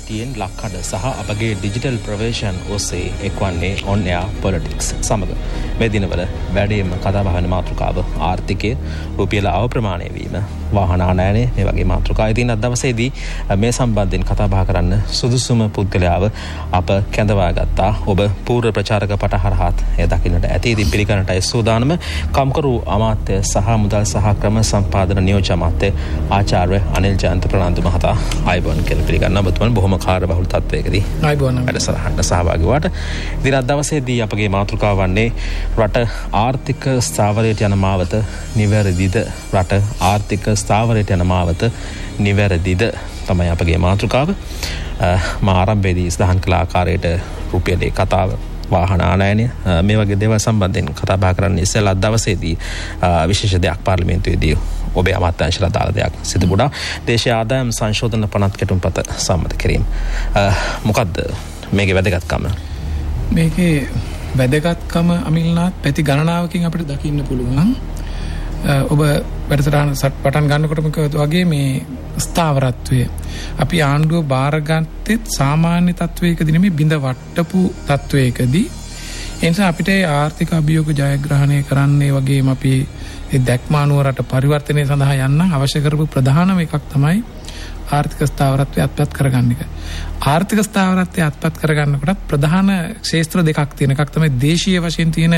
ITN ලක්කඩ සහ අපගේ digital ප්‍රවේශයන් ඔස්සේ එක්වන්නේ On Air Politics සමග මේ දිනවල වැඩිම කතා බහ වෙන මාතෘකාව ආර්ථිකය, රුපියල අප්‍රමාණය වීම, වාහන ආනයනය මේ වගේ මාතෘකා. ඉතින් අද දවසේදී මේ සම්බන්ධයෙන් කතා බහ කරන්න සුදුසුම පුද්ගලයාව අප කැඳවා ගත්තා. ඔබ පූර්ව ප්‍රචාරක පටහරහත් එය දකින්නට ඇති. ඉතින් පිළිගන්නටයි සූදානම කම්කරු අමාත්‍ය සහ මුදල් සහ ක්‍රම සම්පාදන නියෝජ්‍ය අමාත්‍ය ආචාර්ය අනිල් ජයන්ත ප්‍රනාන්දු මහතා ආයුබෝවන් කියලා පිළිගන්නවා. ඔබතුමන් බොහොම කාර්යබහුල තත්වයකදී ආයුබෝවන් වැඩසටහනට සහභාගී වුණාට. ඉතින් අද දවසේදී අපගේ මාතෘකාව වන්නේ රට ආර්ථික ස්ථාවරයට යන මාවත නිවැරදිද? රට ආර්ථික ස්ථාවරයට යන මාවත නිවැරදිද තමයි අපගේ මාතෘකාව. මා ආරම්භයේදී සඳහන් කළ ආකාරයට රුපියලේ කතාව, වාහන ආනයනය මේ වගේ දේවල් සම්බන්ධයෙන් කතා බහ කරන්න ඉස්සෙල්ලා අද දවසේදී විශේෂ දෙයක් පාර්ලිමේන්තුවේදී ඔබේ අමාත්‍යාංශලා දාලා දෙයක් සිදු වුණා. දේශීය ආදායම් සංශෝධන පනත් කෙටුම්පත සම්මත කිරීම. මොකද්ද මේකේ වැදගත්කම? මේකේ වැදගත්කම අමිල්නාත් පැති ගණනාවකින් අපිට දකින්න පුළුවන්. ඔබ වැඩසටහන පටන් ගන්නකොටම වගේ මේ ස්ථාවරත්වය අපි ආණ්ඩුව බාරගත්තෙත් සාමාන්‍ය තත්වයකදී නෙමෙයි බිඳ වට්ටපු තත්වයකදී. ඒ නිසා අපිට ආර්ථික අභියෝග ජයග්‍රහණය කරන්නේ වගේම අපි ඒ දැක්මානුව රට පරිවර්තනය සඳහා යන්න අවශ්‍ය කරපු ප්‍රධානම එකක් තමයි ආර්ථික ස්ථාවරත්වය අත්පත් කරගන්න එක. ආර්ථික ස්ථාවරත්වය අත්පත් කරගන්නකොට ප්‍රධාන ක්ෂේත්‍ර දෙකක් තියෙන. එකක් තමයි දේශීය වශයෙන් තියෙන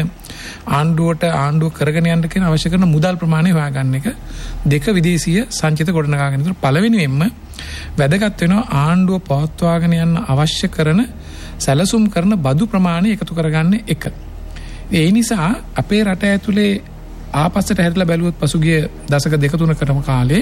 ආණ්ඩුව කරගෙන යන්න කියන අවශ්‍ය කරන මුදල් ප්‍රමාණය හොයාගන්න එක. දෙක විදේශීය සංචිත ගොඩනගාගෙන. ඒතර පළවෙනියෙන්ම වැදගත් වෙනවා ආණ්ඩුව පවත්වාගෙන යන්න අවශ්‍ය කරන සැලසුම් කරන බදු ප්‍රමාණය එකතු කරගන්න එක. ඒ නිසා අපේ රට ඇතුලේ ආපස්සට හැරිලා බැලුවොත් පසුගිය දශක දෙක තුනකටම කාලේ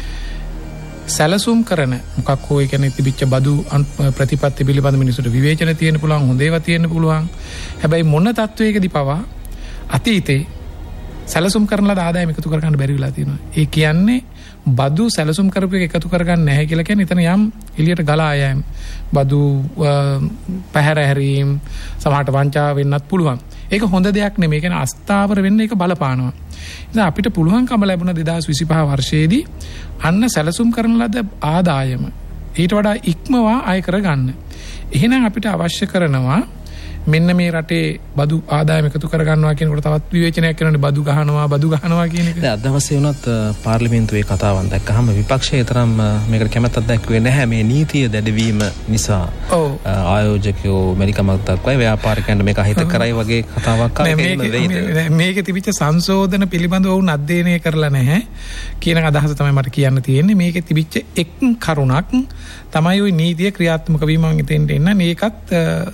සැලසුම් කරන මොකක් හෝ ඒ කියන්නේ තිබිච්ච බදු ප්‍රතිපත්ති පිළිබඳ මිනිසුන්ට විවේචන තියෙන්න පුළුවන්, හොඳ ඒවා තියෙන්න පුළුවන්. හැබැයි මොන තත්වයකදී පවා අතීතේ සැලසුම් කරන ලද ආදායම එකතු කරගන්න බැරි වෙලා තියෙනවා. ඒ කියන්නේ බදු සැලසුම් කරපු එක එකතු කරගන්න නැහැ කියලා කියන්නේ එතන යම් එළියට ගලා යෑම, බදු පැහැර හැරීම්, සමහරට වංචා වෙන්නත් පුළුවන්. ඒක හොඳ දෙයක් නෙමෙයි. ඒ කියන්නේ අස්ථාවර වෙන්න ඒක බලපානවා. ඉතින් අපිට පුළුවන්කම ලැබුණ 2025 වර්ෂයේදී අන්න සැලසුම් කරන ලද ආදායම ඊට වඩා ඉක්මවා අය කරගන්න. එහෙනම් අපිට අවශ්‍ය කරනවා මෙන්න මේ රටේ බදු ආදායම එකතු කරගන්නවා කියනකොට තවත් විවේචනයක් කරනනේ බදු ගහනවා කියන එක. දැන් අද දවසේ වුණත් පාර්ලිමේන්තුවේ කතාවන් දැක්කහම විපක්ෂයේ තරම් මේකට කැමැත්තක් දැක්ුවේ නැහැ. මේ නීතිය දැඩවීම නිසා ආයෝජකයෝ මෙලිකමක් දක්වයි ව්‍යාපාරිකයන්ට මේක හිත කරයි වගේ කතාවක් ආවේ. මේකේ තිබිච්ච සංශෝධන පිළිබඳව වුණ අධ්‍යයනය කරලා නැහැ කියන අදහස තමයි මට කියන්න තියෙන්නේ. මේකේ තිබිච්ච එක් කරුණක් තමයි ওই නීතිය ක්‍රියාත්මක වීම එතෙන්ට එන්න. මේකත්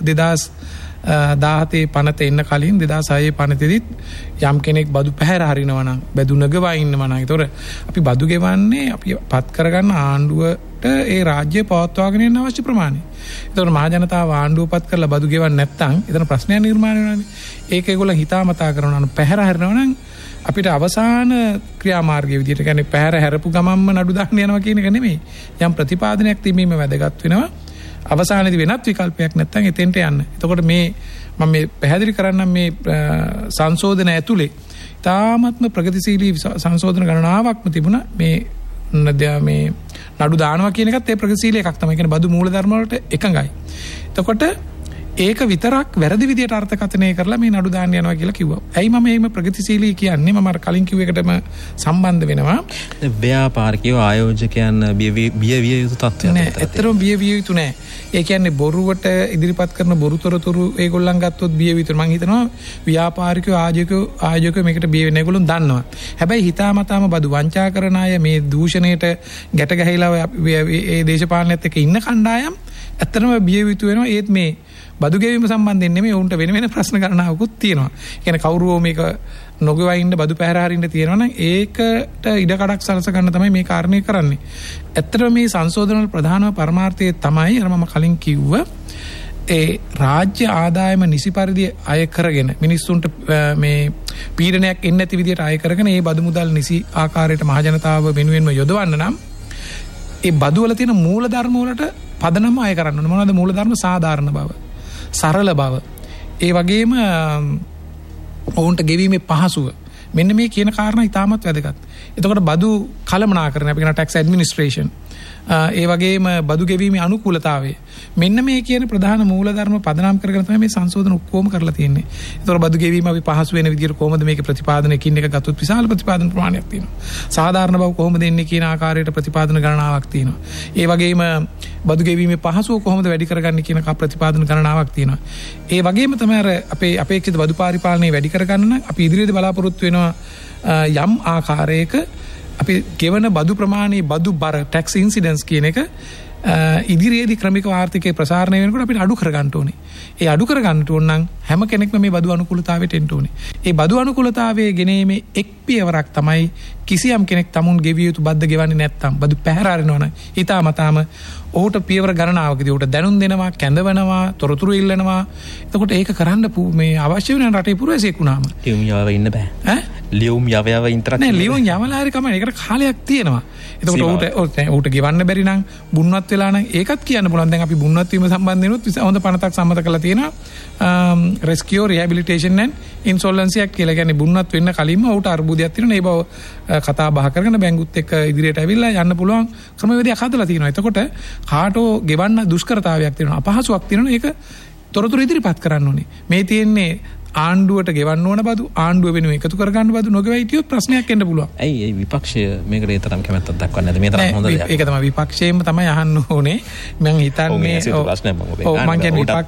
2017 පනත එන්න කලින් 2006 පනතෙදිත් යම් කෙනෙක් බදු පැහැර හරිනවා නම්, බදු නගවා ඉන්නවා නම්, ඒතොර අපි බදු ගෙවන්නේ අපි පත් කරගන්න ආණ්ඩුවට ඒ රාජ්‍ය පවත්වාගෙන යන්න අවශ්‍ය ප්‍රමාණය. ඒතොර මහ ජනතාව ආණ්ඩුව පත් කරලා බදු ගෙවන්නේ නැත්නම් එතන ප්‍රශ්නයක් නිර්මාණය වෙනවානේ. ඒක ඒගොල්ලන් හිතාමතා කරනවා නම් පැහැර හරිනවා නම් අපිට අවසාන ක්‍රියාමාර්ගය විදිහට කියන්නේ පැහැර හැරපු ගමන්ම නඩු දාන්න යනවා කියන එක නෙමෙයි. යම් ප්‍රතිපාදනයක් තිබීම වැදගත් වෙනවා. අවසානයේදී වෙනත් විකල්පයක් නැත්නම් එතෙන්ට යන්න. එතකොට මම මේ පැහැදිලි කරන්නම් මේ සංශෝධන ඇතුලේ තාමත්ම ප්‍රගතිශීලී සංශෝධන ගණනාවක්ම තිබුණා. මේ නඩු දානවා කියන එකත් ඒ ප්‍රගතිශීලී එකක් තමයි. කියන්නේ බදු මූලධර්ම වලට එකඟයි. එතකොට ඒක විතරක් වැරදි විදියට අර්ථකථනය කරලා මේ නඩු දාන්න යනවා කියලා කිව්වා. ඇයි මම මේක ප්‍රගතිශීලී කියන්නේ? මම අර කලින් කිව්ව එකටම සම්බන්ධ වෙනවා. ව්‍යාපාරිකයෝ ආයෝජකයන් බිය විය යුතු තත්ත්වයක් නෑ. ඇත්තටම බිය විය යුතු නෑ. ඒ කියන්නේ බොරුවට ඉදිරිපත් කරන බොරුතරතුරු ඒගොල්ලන් ගත්තොත් බිය විතර. මම හිතනවා ව්‍යාපාරිකයෝ ආයෝජකයෝ මේකට බිය වෙන ඒගොල්ලොන් දන්නවා. හැබැයි හිතාමතාම බදු වංචා කරන අය මේ දූෂණයට ගැට ගැහිලා ඒ දේශපාලනයත් එක්ක ඉන්න කණ්ඩායම් ඇත්තටම බිය යුතු වෙනවා. ඒත් මේ බදු ගෙවීම සම්බන්ධයෙන් නෙමෙයි උන්ට වෙන ප්‍රශ්න ගණනාවකුත් තියෙනවා. ඒ කියන්නේ කවුරුෝ මේක නොගෙවා ඉන්න බදු පැහැර හරින්න තියෙනවා නම් ඒකට ඉඩ කඩක් සලස ගන්න තමයි මේ කාරණේ කරන්නේ. ඇත්තටම මේ සංශෝධන වල ප්‍රධානම පරමාර්ථය තමයි අර මම කලින් කිව්ව ඒ රාජ්‍ය ආදායම නිසි පරිදි අය කරගෙන මිනිස්සුන්ට මේ පීඩනයක් එන්නේ නැති විදිහට අය කරගෙන ඒ බදු මුදල් නිසි ආකාරයට මහ ජනතාව වෙනුවෙන්ම යොදවන්න නම් ඒ බදු වල තියෙන මූල ධර්ම වලට පදනම අය කරන්න ඕනේ. මොනවද මූල ධර්ම? සාධාරණ බව, සරල බව, ඒ වගේම ඔවුන්ට ගෙවීමේ පහසුව, මෙන්න මේ කියන කාරණා ඉතාමත් වැදගත්. එතකොට බදු කළමනාකරණය අපි කියන ටැක්ස් ඇඩ්මිනිස්ට්‍රේෂන් ඒ වගේම බදු ගෙවීමේ අනුකූලතාවය මෙන්න මේ කියන ප්‍රධාන මූලධර්ම පදනම් කරගෙන තමයි මේ සංශෝධන ඔක්කොම කරලා තියෙන්නේ. ඒතකොට බදු ගෙවීම අපි පහසු වෙන විදිහට කොහොමද මේක ප්‍රතිපාදන එකින් එක ගත්තොත් විශාල ප්‍රතිපාදන ප්‍රමාණයක් තියෙනවා. සාධාරණ බව කොහොමද එන්නේ කියන ආකාරයට ප්‍රතිපාදන ගණනාවක් තියෙනවා. ඒ වගේම බදු ගෙවීමේ පහසුව කොහොමද වැඩි කරගන්නේ කියන ප්‍රතිපාදන ගණනාවක් තියෙනවා. ඒ වගේම තමයි අර අපේ අපේක්ෂිත බදු පරිපාලනය වැඩි කරගන්න අපි ඉදිරියේදී බලාපොරොත්තු වෙනවා යම් ආකාරයක අපි ගෙවන බදු ප්‍රමාණයේ බදු බර ටැක්ස් ඉන්සිඩන්ස් කියන එක ඉදිරියේදී ක්‍රමික ආර්ථිකයේ ප්‍රසාරණය වෙනකොට අපිට අඩු කරගන්න ඕනේ. ඒ අඩු කරගන්න ඕන නම් හැම කෙනෙක්ම මේ බදු අනුකූලතාවයට එන්න ඕනේ. ඒ බදු අනුකූලතාවයේ ගෙනීමේ එක් පියවරක් තමයි කිසියම් කෙනෙක් තමුන් ගෙවිය යුතු බද්ද ගෙවන්නේ නැත්නම් බදු පැහැර අරිනවනම් හිතාමතාම ඔහුට පියවර ගණනාවකදී ඔහුට දැනුම් දෙනවා, කැඳවනවා, තොරතුරු ඉල්ලනවා. එතකොට ඒක කරන්න මේ අවශ්‍ය වෙන රටේ පුරවැසියෙක් වුණාම ලියුම් යවව ඉන්න බෑ. ලියුම් යවව ඉන්ටරැක්ට් නෑ ලියුම් යවලා හරි කමයි. ඒකට කාලයක් තියෙනවා. එතකොට ඔහුට ගෙවන්න බැරි නම් බුන්වත් වෙලා නම් ඒකත් කියන්න පුළුවන්. දැන් අපි බුන්වත් වීම සම්බන්ධවෙනුත් හොඳ පනතක් සම්මත කරලා තියෙනවා. Rescue Rehabilitation and Insolvency Act කියලා. කියන්නේ බුන්වත් වෙන්න කලින්ම ඔහුට අර්බුදයක් තියෙනවා. ඒ බව කතා බහ කරගෙන බැංකුත් එක්ක ඉදිරියට ඇවිල්ලා යන්න පුළුවන් ක්‍රමවේදයක් හදලා තියෙනවා. එතකොට කාටෝ ගෙවන්න දුෂ්කරතාවයක් තියෙනවා, අපහසුයක් තියෙනවා. ඒක තොරතුරු ඉදිරිපත් කරන්න ඕනේ. මේ තියෙන්නේ ආණ්ඩුවට ගෙවන්න ඕන බදු, ආණ්ඩුව වෙනුවෙන් එකතු කරගන්න බදු නොගෙවයි හිටියොත් ප්‍රශ්නයක් එන්න පුළුවන්. ඇයි ඒ විපක්ෂය මේකට ඒ තරම් කැමැත්තක් දක්වන්නේ නැද්ද? මේ තරම් හොඳ දෙයක්. ඒක තමයි විපක්ෂයෙන්ම තමයි අහන්න ඕනේ. මම හිතන්නේ මම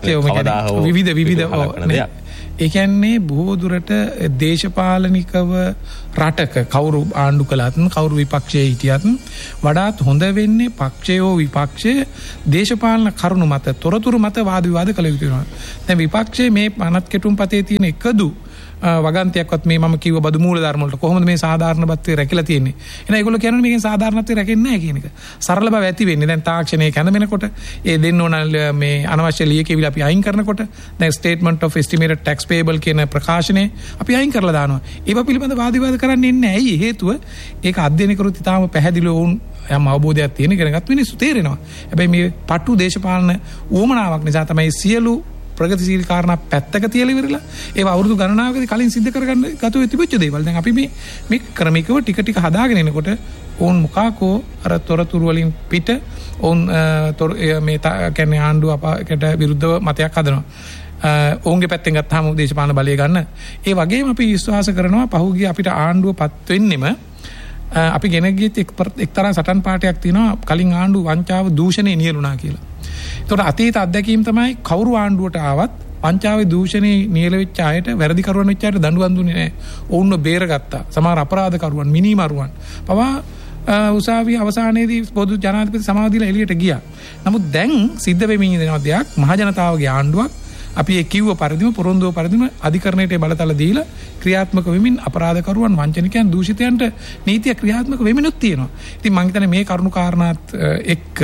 කියන්නේ විවිධ ඒ කියන්නේ බොහෝ දුරට දේශපාලනිකව රටක කවුරු ආණ්ඩු කළත් කවුරු විපක්ෂයේ හිටියත් වඩාත් හොඳ වෙන්නේ පක්ෂයෝ විපක්ෂය දේශපාලන කරුණු මත තොරතුරු මත වාද විවාද කළ යුතු වෙනවා. දැන් විපක්ෂයේ මේ පනත් කෙටුම්පතේ තියෙන එකදු වගන්තියක්වත් මේ මම කිව්ව බදු මූල ධර්ම වලට කොහොමද මේ සාධාරණත්වයේ රැකිලා තියෙන්නේ. එහෙනම් ඒගොල්ලෝ කියන්නේ මේකෙන් සාධාරණත්වයේ රැකෙන්නේ නැහැ කියන එක. සරල බව ඇති වෙන්නේ. දැන් තාක්ෂණයේ කැඳවෙනකොට ඒ දෙන්න ඕන මේ අනවශ්‍ය ලියකියවිලි අපි අයින් කරනකොට දැන් statement of estimated tax payable කියන ප්‍රකාශනය අපි අයින් කරලා දානවා. ඒව පිළිබඳ වාද විවාද කරන්නේ නැහැ. ඇයි හේතුව? ඒක අධ්‍යයනය කරුත් ඉතාලම පැහැදිලිව වුන් යම් අවබෝධයක් තියෙන කෙනෙක්වත් මිනිස්සු තේරෙනවා. හැබැයි මේ පටු දේශපාලන උවමනාවක් නිසා තමයි සියලු ප්‍රගතිශීලී කාරණා පැත්තක තියලා ඉවරලා ඒවා අවුරුදු ගණනාවකදී කලින් සිද්ධ කරගන්න ගත වෙ තිබෙච්ච දේවල්. දැන් අපි මේ ක්‍රමිකව ටික ටික හදාගෙන එනකොට ඕන් මුකාකෝ අර තොරතුරු වලින් පිට ඕන් මේ කියන්නේ ආණ්ඩුව අපකට විරුද්ධව මතයක් හදනවා. ඔවුන්ගේ පැත්තෙන් ගත්තාම දේශපාලන බලය ගන්න. ඒ වගේම අපි විශ්වාස කරනවා පහුගිය අපිට ආණ්ඩුවපත් වෙන්නෙම අපි ගෙන ගියත් එක්තරා සටන් පාටයක් තියෙනවා කලින් ආණ්ඩුව වංචාව දූෂණේ නියලුණා කියලා. ඒතකොට අතීත අත්දැකීම් තමයි කවුරු ආණ්ඩුවට ආවත් වංචාවේ දූෂණේ නියල වෙච්ච අයට වැරදි කරුවන් වෙච්ච අයට දඬුවම් දුන්නේ නැහැ. ඔවුන්ව බේරගත්තා. සමහර අපරාධ කරුවන් මිනිමරුවන් පවා උසාවිය අවසානයේදී පොදු ජනාධිපති සමාව දීලා එළියට ගියා. නමුත් දැන් සිද්ධ වෙමින් ඉන්න දෙයක් මහ ජනතාවගේ ආණ්ඩුවක් අපි ඒ කිව්ව පරිදිම පොරොන්දුව පරිදිම අධිකරණයට බලතල දීලා ක්‍රියාත්මක වෙමින් අපරාධකරුවන් වංචනිකයන් දූෂිතයන්ට නීතිය ක්‍රියාත්මක වෙමිනුත් තියෙනවා. ඉතින් මම හිතන්නේ මේ කරුණු කාරණාත් එක්ක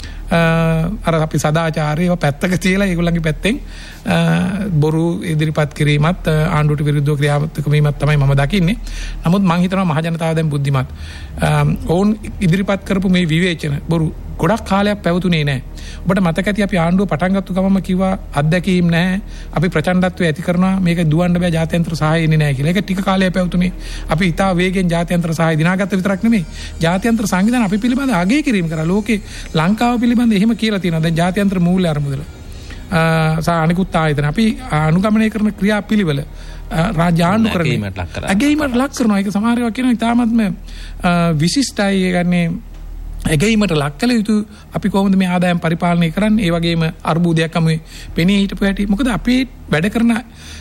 අර අපි සදාචාරයව පැත්තක තියලා ඒගොල්ලන්ගේ පැත්තෙන් බොරු ඉදිරිපත් කිරීමත් ආණ්ඩුවට විරුද්ධව ක්‍රියාත්මක වීමත් තමයි මම දකින්නේ. නමුත් මම හිතනවා මහ ජනතාව දැන් බුද්ධිමත්. ඔවුන් ඉදිරිපත් කරපු මේ විවේචන බොරු ගොඩක් කාලයක් පැවතුනේ නැහැ. ඔබට මතක ඇති අපි ආණ්ඩුව පටන් ගත්ත ගමම කිව්වා අත්දැකීම් නැහැ. අපි ප්‍රචණ්ඩත්වය ඇති කරනවා. මේක දුවන්න බෑ ජාත්‍යන්තර සහාය එන්නේ නැහැ කියලා. ඒක ටික කාලයක් පැවතුනේ. අපි ඉතා වේගෙන් ජාත්‍යන්තර සහාය දිනාගත්ත විතරක් නෙමෙයි. ජාත්‍යන්තර සංවිධාන අපි පිළිබඳ අගය කිරීම කරා. ලෝකේ ලංකාව පිළිබඳ එහෙම කියලා තියෙනවා. දැන් ජාත්‍යන්තර මූල්‍ය අරමුදල අනිකුත් ආයතන අපි අනුගමනය කරන ක්‍රියාපිළිවෙල රාජ්‍ය ආණ්ඩු කරන්නේ අගයීමට ලක් කරනවා. ඒක සමහර ඒවා කියනවා ඉතාමත්ම විශිෂ්ටයි. ඒ කියන්නේ ඇගීමට ලක් කළ යුතු අපි කොහොමද මේ ආදායම් පරිපාලනය කරන්නේ. ඒ වගේම අර්බුදයක් අමුවේ පෙනී හිටපු හැටි. මොකද අපි වැඩ කරන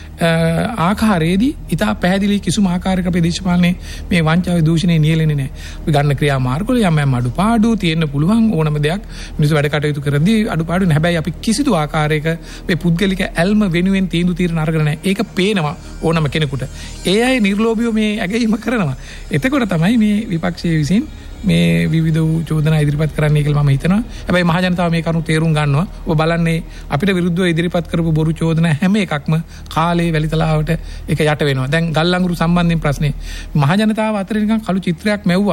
ආකාරයේදී ඉතා පැහැදිලි කිසිම ආකාරයක අපේ දේශපාලනේ මේ වංචාවේ දූෂණේ නියැලෙන්නේ නැහැ. අපි ගන්න ක්‍රියා මාර්ගවල යම් අඩුපාඩු තියෙන්න පුළුවන්. ඕනම දෙයක් මිනිස්සු වැඩ කටයුතු කරද්දී අඩුපාඩු නැහැ. හැබැයි අපි කිසිදු ආකාරයක මේ පුද්ගලික ඇල්ම වෙනුවෙන් තීන්දුව తీරන අරගෙන නැහැ. ඒක පේනවා ඕනම කෙනෙකුට. ඒ අය නිර්ලෝභීව මේ ඇගීම කරනවා. එතකොට තමයි මේ විපක්ෂයේ විසින් මේ විවිධ චෝදනා ඉදිරිපත් කරන්නේ කියලා මම හිතනවා. හැබැයි මහ ජනතාව මේ කරුණු තේරුම් ගන්නවා. ඔබ බලන්නේ අපිට විරුද්ධව ඉදිරිපත් කරපු බොරු චෝදනා හැම එකක්ම කාලේ වැලිතලාවට ඒක යට වෙනවා. දැන් ගල් අඟුරු සම්බන්ධයෙන් ප්‍රශ්නේ මහ ජනතාව අතර නිකන් කළු චිත්‍රයක් මැව්වා.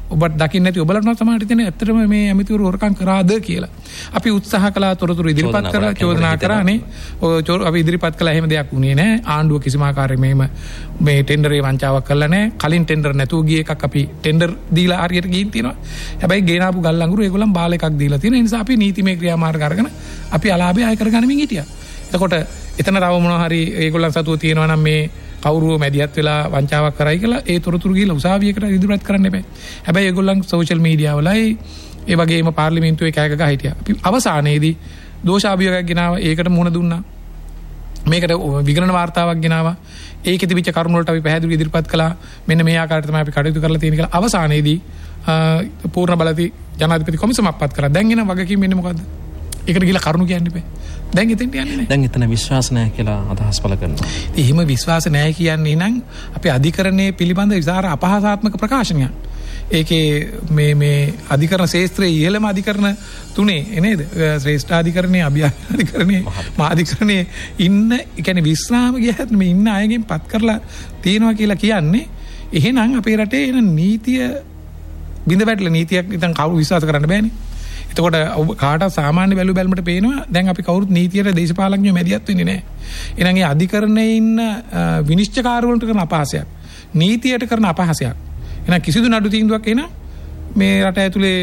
ඔබට දකින්න නැති ඔබලට නම් සමහරට තියෙන ඇත්තටම මේ ඇමතිවරු හොරකම් කරාද කියලා. අපි උත්සාහ කළා තොරතුරු ඉදිරිපත් කරලා චෝදනා කරානේ. අපි ඉදිරිපත් කළා එහෙම දෙයක් වුණේ නැහැ. ආණ්ඩුව කිසිම ආකාරයක මේ ටෙන්ඩරේ වංචාවක් කළා නැහැ. කලින් ටෙන්ඩර් නැතුව ගිය එකක් අපි ටෙන්ඩර් දීලා හරියට ගිහින් තියෙනවා. හැබැයි ගේනාපු ගල් අඟුරු ඒගොල්ලන් බාල එකක් දීලා තියෙන නිසා අපි නීතිමය ක්‍රියාමාර්ග අරගෙන අපි අලාභය අය කරගන්නමින් හිටියා. එතකොට එතන තව මොනවා හරි ඒගොල්ලන් සතුව තියෙනවා නම් මේ කවුරුව මැදිහත් වෙලා වංචාවක් කරයි කියලා ඒ තොරතුරු ගිහලා උසාවියකට ඉදිරිපත් කරන්න එපා. හැබැයි ඒගොල්ලන් සෝෂල් මීඩියා වලයි ඒ වගේම පාර්ලිමේන්තුවේ කෑග ගහ හිටියා. අපි අවසානයේදී දෝෂාභියෝගයක් ගෙනාවා. ඒකට මුහුණ දුන්නා. මේකට විගණන වාර්තාවක් ගෙනාවා. ඒකෙ තිබිච්ච කරුණු වලට අපි පැහැදිලිව ඉදිරිපත් කළා. මෙන්න මේ ආකාරයට තමයි අපි කටයුතු කරලා තියෙන්නේ කියලා අවසානයේදී පූර්ණ බලති ජනාධිපති කොමිසමක් පත් කරා. දැන් එන වගකීම් වෙන්නේ මොකද්ද? ඒකට ගිහලා කරුණු කියන්න එපා. දැන් එතෙන්ට යන්නේ නැහැ. දැන් එතන විශ්වාස නැහැ කියලා අදහස් පළ කරනවා. එහෙම විශ්වාස නැහැ කියන්නේ නම් අපි අධිකරණයේ පිළිබඳ විසාර අපහාසාත්මක ප්‍රකාශනයක්. ඒකේ මේ අධිකරණ ශාස්ත්‍රයේ ඉහළම අධිකරණ තුනේ නේද? ශ්‍රේෂ්ඨ අධිකරණයේ අභියාධිකරණයේ මාධිකරණයේ ඉන්න කියන්නේ විශ්‍රාම ගියහත් මේ ඉන්න අයගෙන් පත් කරලා තියෙනවා කියලා කියන්නේ එහෙනම් අපේ රටේ එන නීතිය බිඳ වැටලා නීතියක් ඉතින් කවුරු විශ්වාස කරන්න බෑනේ. එතකොට ඔබ කාට සාමාන්‍ය බැලු බැලමට පේනවා දැන් අපි කවුරුත් නීතියට දේශපාලඥයෝ මැදිහත් වෙන්නේ නැහැ. එහෙනම් ඒ අධිකරණයේ ඉන්න විනිශ්චයකාරවලට කරන අපහාසයක්, නීතියට කරන අපහාසයක්. එහෙනම් කිසිදු නඩු තීන්දුවක් එන මේ රට ඇතුලේ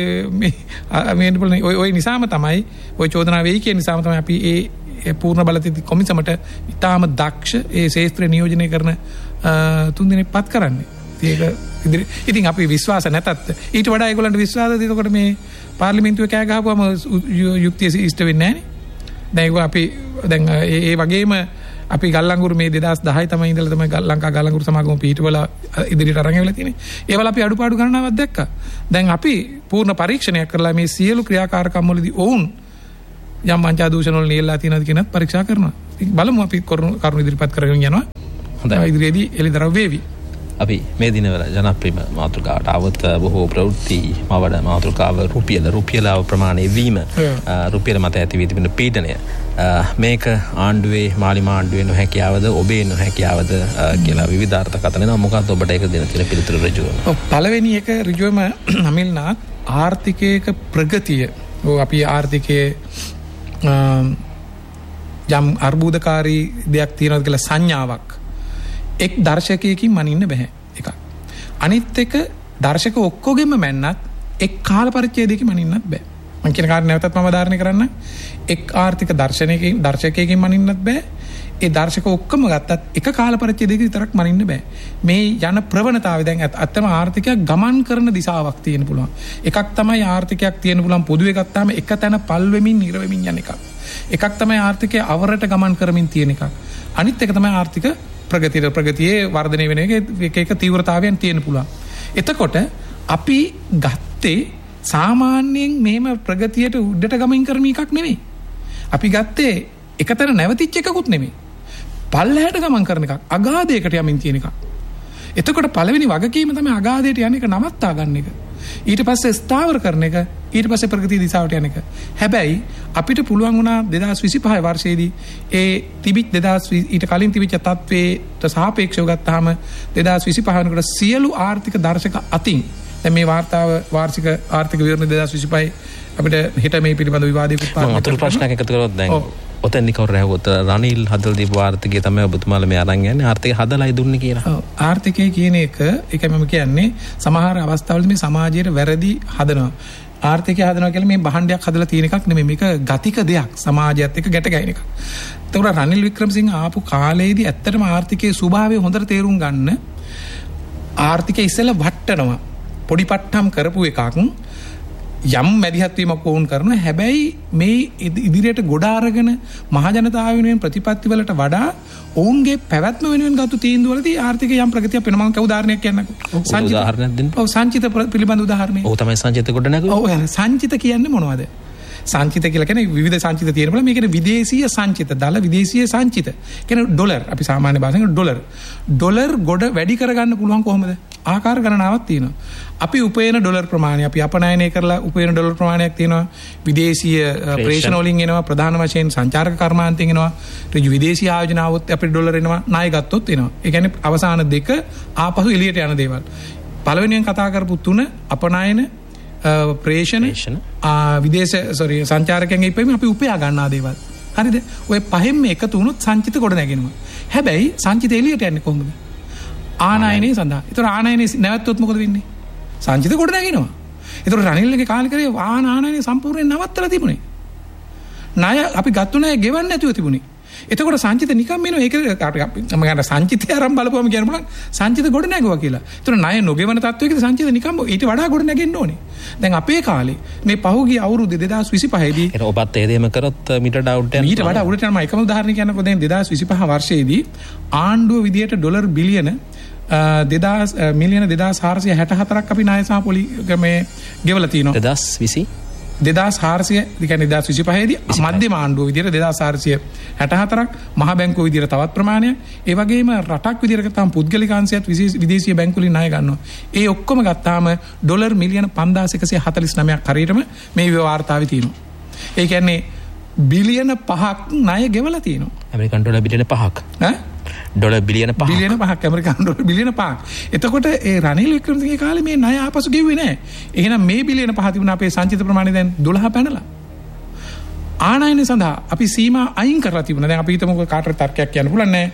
මේ ඔය නිසාම තමයි ඔය චෝදනා වෙයි කියන නිසාම තමයි අපි ඒ පූර්ණ බලති කොමිසමට ඉතාම දක්ෂ ඒ ශාස්ත්‍රීය නියෝජනය කරන තුන් දෙනෙක් පත් කරන්නේ. ඒක ඉතින් අපි විශ්වාස නැතත් ඊට වඩා ඒගොල්ලන්ට විශ්වාසද? එතකොට මේ පාර්ලිමේන්තුවේ කෑ ගහපුවම යුක්තිය ඉෂ්ට වෙන්නේ නැහැ නේ. දැන් ඒ වගේම අපි ගල්ලංගුරු මේ 2010 තමයි ඉඳලා තමයි ලංකා ගල්ලංගුරු සමාගම පිටවල ඉදිරියට අරන් ඇවිල්ලා තියෙන්නේ. ඒවල අපි අඩුපාඩු ගණනාවක් දැක්කා. දැන් අපි පූර්ණ පරීක්ෂණයක් කරලා මේ සියලු ක්‍රියාකාරකම් වලදී ඔවුන් යම් වංචා දූෂණ වල නියැලලා තියෙනවද කියනත් පරීක්ෂා කරනවා. ඉතින් බලමු අපි කරුණු ඉදිරිපත් කරගෙන යනවා. හොඳයි. ඉදිරියේදී එළිදරව් වේවි. අපි මේ දිනවල ජනප්‍රිය මාතෘකාවට આવත් බොහෝ ප්‍රවෘත්ති මවඩ මාතෘකාව රුපියල ප්‍රමාණය වීම රුපියල මත ඇති වී තිබෙන පීඩනය මේක ආණ්ඩුවේ මාලිමා ආණ්ඩුවේ නොහැකියාවද ඔබේ නොහැකියාවද කියලා විවිධාර්ථකථන එනවා. මොකක්ද ඔබට ඒක දෙන තියෙන පිළිතුරු ඍජුවම? පළවෙනි එක ඍජුවම අමිල්නාත් ආර්ථිකයක ප්‍රගතිය අපි ආර්ථිකයේ යම් අර්බුදකාරී දෙයක් තියෙනවා කියලා සංඥාවක් එක් දර්ශකයකින් මනින්න බෑ එකක්. අනිත් එක දර්ශක ඔක්කොගෙම මැන්නත් එක් කාල පරිච්ඡේදයකින් මනින්නත් බෑ. මම කියන කාරණේ නැවතත් මම ධාරණය කරන්න. එක් ආර්ථික දර්ශකයකින් මනින්නත් බෑ. ඒ දර්ශක ඔක්කොම ගත්තත් එක කාල පරිච්ඡේදයක විතරක් මනින්න බෑ. මේ යන ප්‍රවණතාවය දැන් අත්තම ආර්ථිකයක් ගමන් කරන දිශාවක් තියෙන්න පුළුවන්. එකක් තමයි ආර්ථිකයක් තියෙන්න පුළුවන් පොදු එකක් තමයි එක තැන පල් වෙමින් ඉර වෙමින් යන එකක්. එකක් තමයි ආර්ථිකය අවරට ගමන් කරමින් තියෙන එකක්. අනිත් එක තමයි ආර්ථික ප්‍රගතියේ වර්ධනය වෙන එක තීව්‍රතාවයන් තියෙන්න පුළුවන්. එතකොට අපි ගත්තේ සාමාන්‍යයෙන් මෙහෙම ප්‍රගතියට උඩට ගමන් කරන එකක් නෙමෙයි. අපි ගත්තේ එකතැන නැවතිච්ච එකකුත් නෙමෙයි. පල්ලහැට ගමන් කරන එකක්. අගාධයකට යමින් තියෙන එකක්. එතකොට පළවෙනි වගකීම තමයි අගාධයට යන එක නවත්තා ගන්න එක. ඊට පස්සේ ස්ථාවර කරන එක, ඊට පස්සේ ප්‍රගතිය දිශාවට යන එක. හැබැයි අපිට පුළුවන් වුණා 2025 වර්ෂයේදී ඒ තිබිච්ච 2020 ඊට කලින් තිබිච්ච තත්ත්වයට සාපේක්ෂව ගත්තාම 2025 වෙනකොට සියලු ආර්ථික දර්ශක අතින් දැන් මේ වාර්ෂික ආර්ථික විවරණ 2025 අපිට හෙට මේ පිළිබඳ විවාදයක උත්පාදනය අතුරු ප්‍රශ්නයක් එකතු කරොත් දැන් ඔතෙන් කවුරු රැවුවොත් රනිල් හදලා දීපු ආර්ථිකය තමයි ඔබතුමාලා මේ අරන් යන්නේ ආර්ථිකය හදලායි දුන්නේ කියලා. ඔව් ආර්ථිකය කියන එක ඒකයි මම කියන්නේ සමහර අවස්ථාවලදී මේ සමාජයේ වැරදි හදනවා. ආර්ථිකය හදනවා කියලා මේ භාණ්ඩයක් හදලා තියෙන එකක් නෙමෙයි. මේක ගතික දෙයක්. සමාජයත් එක්ක ගැට ගැහෙන එකක්. ඒතකොට රනිල් වික්‍රමසිංහ ආපු කාලේදී ඇත්තටම ආර්ථිකයේ ස්වභාවය හොඳට තේරුම් ගන්න ආර්ථිකය ඉස්සෙල්ලා වට්ටනවා. පොඩි පට්ටම් කරපු එකක් යම් මැදිහත් වීමක් වුන් කරනවා. හැබැයි මේ ඉදිරියට ගොඩ අරගෙන මහ ජනතාව වෙනුවෙන් ප්‍රතිපත්ති වලට වඩා ඔවුන්ගේ පැවැත්ම වෙනුවෙන් ගත්ත තීන්දුවලදී ආර්ථිකය යම් ප්‍රගතියක් වෙනවා. මම උදාහරණයක් කියන්නකෝ. උදාහරණයක් දෙන්න. ඔව් සංචිත පිළිබඳ උදාහරණයක්. ඔව් තමයි සංචිත ගොඩ නැගුවා. ඔව් සංචිත කියන්නේ මොනවද? සංචිත කියලා කියන්නේ විවිධ සංචිත තියෙන බල මේකේ විදේශීය සංචිත දල විදේශීය සංචිත කියන්නේ ඩොලර් අපි සාමාන්‍ය භාෂාවෙන් ඩොලර් ගොඩ වැඩි කරගන්න පුළුවන් කොහොමද? ආකාර ගණනාවක් තියෙනවා. අපි උපයන ඩොලර් ප්‍රමාණය අපි අපනයනය කරලා උපයන ඩොලර් ප්‍රමාණයක් තියෙනවා. විදේශීය ප්‍රේෂණ වලින් එනවා ප්‍රධාන වශයෙන් සංචාරක කර්මාන්තයෙන් එනවා. ඍජු විදේශීය ආයෝජන આવොත් අපිට ඩොලර් එනවා ණය ගත්තොත් එනවා. ඒ කියන්නේ අවසාන දෙක ආපහු එළියට යන දේවල්. පළවෙනියෙන් කතා කරපු 3 අපනයන ප්‍රේෂණ විදේශ සංචාරකයන්ගේ ඉපැවීම අපි උපයා ගන්නා දේවල්. හරිද? ඔය පහෙන්ම එකතු වුණොත් සංචිත ගොඩ නැගෙනවා. හැබැයි සංචිත එළියට යන්නේ කොහොමද? ආනයනයේ සඳහා. ඒතර ආනයනයේ නැවතුනොත් මොකද වෙන්නේ? සංචිත ගොඩ නැගෙනවා. ඒතර රනිල්ගේ කාලේ කරේ ආනයනයේ සම්පූර්ණයෙන් නවත්තලා තිබුණේ. ණය අපි ගත්ත ණය ගෙවන්න නැතුව තිබුණේ. එතකොට සංචිත නිකම් එනවා. ඒක මම ගන්න සංචිතය ආරම්භ බලපුවම කියන්න පුළුවන් සංචිත ගොඩ නැගුවා කියලා. ඒතර ණය නොගෙවන තත්වයකදී සංචිත නිකම් ඊට වඩා ගොඩ නැගෙන්න ඕනේ. දැන් අපේ කාලේ මේ පහුගිය අවුරුදු 2025 දී ඒක ඔබත් ඒ දෙයම කරොත් මීටර් ඩවුට් යනවා. ඊට වඩා උඩට යනවා. එකම උදාහරණයක් කියන්නකෝ දැන් 2025 වර්ෂයේදී ආණ්ඩුව විදියට ඩොලර් බිලියන මිලියන 2464ක් අපි ණය සහ පොලි මේ ගෙවලා තිනවා. 2400 කියන්නේ 2025 දී මධ්‍යම ආණ්ඩුව විදියට 2464ක් මහා බැංකුව විදියට තවත් ප්‍රමාණයක් ඒ වගේම රටක් විදියට ගත්තාම පුද්ගලික අංශයත් විදේශීය බැංකු වලින් ණය ගන්නවා. ඒ ඔක්කොම ගත්තාම ඩොලර් මිලියන 5149ක් හරියටම මේ වාර්තාවේ තියෙනවා. ඒ කියන්නේ බිලියන 5ක් ණය ගෙවලා තියෙනවා. ඇමරිකන් ඩොලර් බිලියන 5ක්. ඩොලර් බිලියන 5ක්. බිලියන 5ක් ඇමරිකන් ඩොලර් බිලියන 5ක්. එතකොට ඒ රනිල් වික්‍රමසිංහගේ කාලේ මේ ණය ආපසු ගෙව්වේ නැහැ. එහෙනම් මේ බිලියන 5 තිබුණා අපේ සංචිත ප්‍රමාණය දැන් 12 පැනලා. ආනයන සඳහා අපි සීමා අයින් කරලා තිබුණා. දැන් අපි හිතමුකෝ කාටර තර්කයක් කියන්න පුළුවන් නෑ.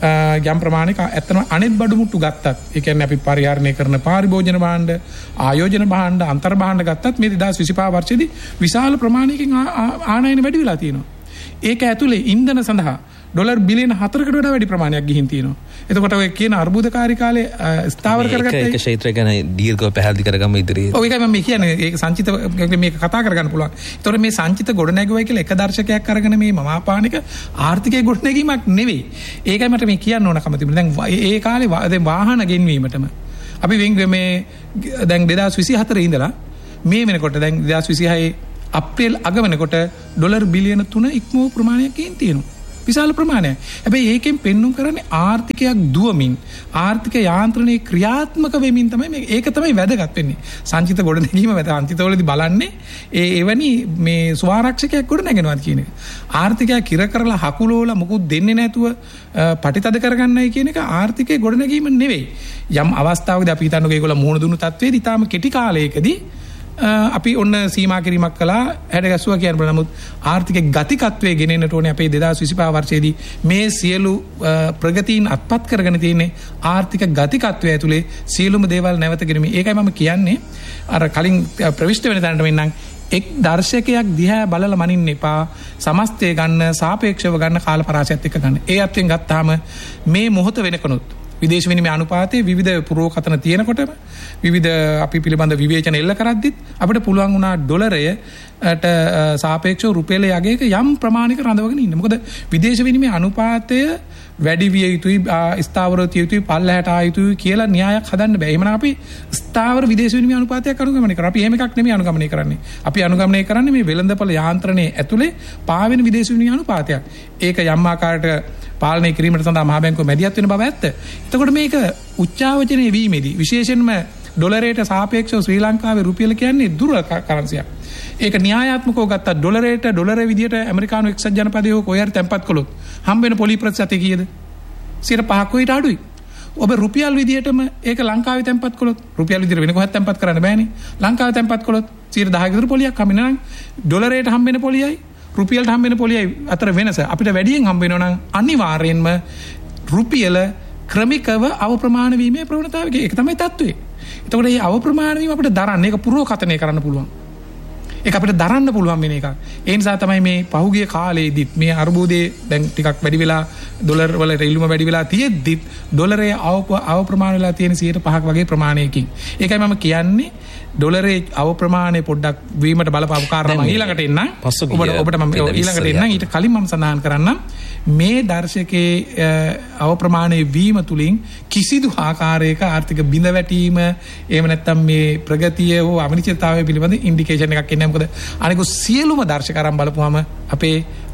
යම් ප්‍රමාණයක ඇත්තම අනෙත් බඩු මුට්ටු ගත්තත් ඒ කියන්නේ අපි පරිහරණය කරන පාරිභෝජන භාණ්ඩ ආයෝජන භාණ්ඩ අන්තර් භාණ්ඩ ගත්තත් මේ 2025 වර්ෂයේදී විශාල ප්‍රමාණයකින් ආනයන වැඩි වෙලා තියෙනවා. ඒක ඇතුලේ ඉන්ධන සඳහා ඩොලර් බිලියන 4කට වඩා වැඩි ප්‍රමාණයක් ගිහින් තියෙනවා. එතකොට ඔය කියන අර්බුදකාරී කාලේ ස්ථාවර කරගත්ත ඒක ක්ෂේත්‍රය ගැන දීර්ඝව පැහැදිලි කරගමු ඉදිරියේ. ඔය එකයි මම කියන්නේ ඒක සංචිත මේක කතා කරගන්න පුළුවන්. ඒතකොට මේ සංචිත ගොඩනැගුවයි කියලා එක දර්ශකයක් අරගෙන මේ මමාපානික ආර්ථිකයේ ගොඩනැගීමක් නෙවෙයි. ඒකයි මට මේ කියන්න ඕනකම තිබුණේ. දැන් ඒ කාලේ දැන් වාහන ගෙන්වීමටම අපි මේ දැන් 2024 ඉඳලා මේ වෙනකොට දැන් 2026 අප්‍රේල් අග වෙනකොට ඩොලර් බිලියන 3 ඉක්මව ප්‍රමාණයක් ගින් තියෙනවා. විශාල ප්‍රමාණයක්. හැබැයි ඒකෙන් පෙන්වුම් කරන්නේ ආර්ථිකයක් දුවමින් ආර්ථික යාන්ත්‍රණයේ ක්‍රියාත්මක වෙමින් තමයි මේ ඒක තමයි වැදගත් වෙන්නේ. සංචිත ගොඩනැගීම අන්තිතවලදී බලන්නේ එවැනි මේ ස්වාරක්ෂකයක් ගොඩනැගෙනවා කියන එක. ආර්ථිකය කිර කරලා හකුලෝලා මුකුත් දෙන්නේ නැතුව පටිතද කරගන්නයි කියන එක ආර්ථිකයේ ගොඩනැගීම නෙවෙයි. යම් අවස්ථාවකදී අපි හිතන්නේ ඒගොල්ලෝ මුහුණ දුන්නු තත්ත්වයේදී ඊටාම කෙටි කාලයකදී අපි ඔන්න සීමා කිරීමක් කළා හැඩගැස්සුවා කියන බල. නමුත් ආර්ථික ගතිකත්වයේ ගෙනෙන්නට ඕනේ අපේ 2025 වර්ෂයේදී මේ සියලු ප්‍රගතීන් අත්පත් කරගෙන තියෙන්නේ ආර්ථික ගතිකත්වය ඇතුලේ සියලුම දේවල් නැවත ගෙනීම. ඒකයි මම කියන්නේ අර කලින් ප්‍රවිෂ්ඨ වෙන තැනට මෙන්නම් එක් දර්ශකයක් දිහා බලලා මනින්න එපා. සමස්තය ගන්න සාපේක්ෂව ගන්න කාල පරාසයත් එක්ක ගන්න. ඒ අත්යෙන් ගත්තාම මේ මොහොත වෙනකනොත් විදේශ විනිමය අනුපාතයේ විවිධ පුරෝකතන තියෙනකොටම විවිධ අපි පිළිබඳ විවේචන එල්ල කරද්දිත් අපිට පුළුවන් වුණා ඩොලරයට සාපේක්ෂව රුපියලයේ යගයක යම් ප්‍රමාණයක රඳවගෙන ඉන්න. මොකද විදේශ විනිමය අනුපාතය වැඩි විය යුතුයි ස්ථාවරව තිය යුතුයි පල්ලහැට ආ යුතුයි කියලා න්‍යායක් හදන්න බෑ. එහෙමනම් අපි ස්ථාවර විදේශ විනිමය අනුපාතයක් අනුගමනය කරා. අපි එහෙම එකක් නෙමෙයි අනුගමනය කරන්නේ. අපි අනුගමනය කරන්නේ මේ වෙළඳපොළ යාන්ත්‍රණයේ ඇතුලේ පාවෙන විදේශ විනිමය අනුපාතයක්. ඒක යම් ආකාරයකට පාලනය කිරීමට සඳහා මහා බැංකුව මැදිහත් වෙන බව ඇත්ත. එතකොට මේක උච්චාවචනය වීමේදී විශේෂයෙන්ම ඩොලරයට සාපේක්ෂව ශ්‍රී ලංකාවේ රුපියල කියන්නේ දුර කරන්සියක්. ඒක න්‍යායාත්මකව ගත්තා ඩොලරයට ඩොලර විදියට ඇමරිකානු එක්සත් ජනපදයේ කොහේ හරි තැන්පත් කළොත් හම්බ වෙන පොලි ප්‍රතිශතය කීයද? 5% ඊට අඩුයි. ඔබ රුපියල් විදියටම ඒක ලංකාවේ තැන්පත් කළොත් රුපියල් විදියට වෙන කොහෙවත් තැන්පත් කරන්න බෑනේ. ලංකාවේ තැන්පත් කළොත් 10% විතර පොලියක් හම්බ වෙනවා නම් ඩොලරයට හම්බ වෙන පොලියයි රුපියල්ට හම්බ වෙන පොලියයි අතර වෙනස අපිට වැඩියෙන් හම්බ වෙනවා නම් අනිවාර්යෙන්ම රුපියල ක්‍රමිකව අවප්‍රමාණ වීමේ ප්‍රවණතාවයක ඒක තමයි තත්ත්වය. එතකොට මේ අවප්‍රමාණ වීම අපිට දරන්න ඒක පුරෝකතනය කරන්න පුළුවන්. ඒක අපිට දරන්න පුළුවන් වෙන එකක්. ඒ නිසා තමයි මේ පහුගිය කාලේදීත් මේ අර්බුදේ දැන් ටිකක් වැඩි වෙලා ඩොලර් වල රෙල්ලුම වැඩි වෙලා තියෙද්දිත් ඩොලරේ අවප්‍රමාණ වෙලා තියෙන 5% වගේ ප්‍රමාණයකින්. ඒකයි මම කියන්නේ ඩොලරේ අවප්‍රමාණය පොඩ්ඩක් වීමට බලපාපු කාරණා මම ඊළඟට එන්නම්. ඔබට මම ඊළඟට එන්නම්. ඊට කලින් මම සඳහන් කරන්නම් මේ දර්ශකයේ අවප්‍රමාණයේ වීම තුලින් කිසිදු ආකාරයක ආර්ථික බිඳ වැටීම එහෙම නැත්නම් මේ ප්‍රගතිය හෝ අනිශ්චිතතාවය පිළිබඳ ඉන්ඩිකේෂන් එකක් එන්නේ. මොකද අනික සියලුම දර්ශක අරන් බලපුවාම අපේ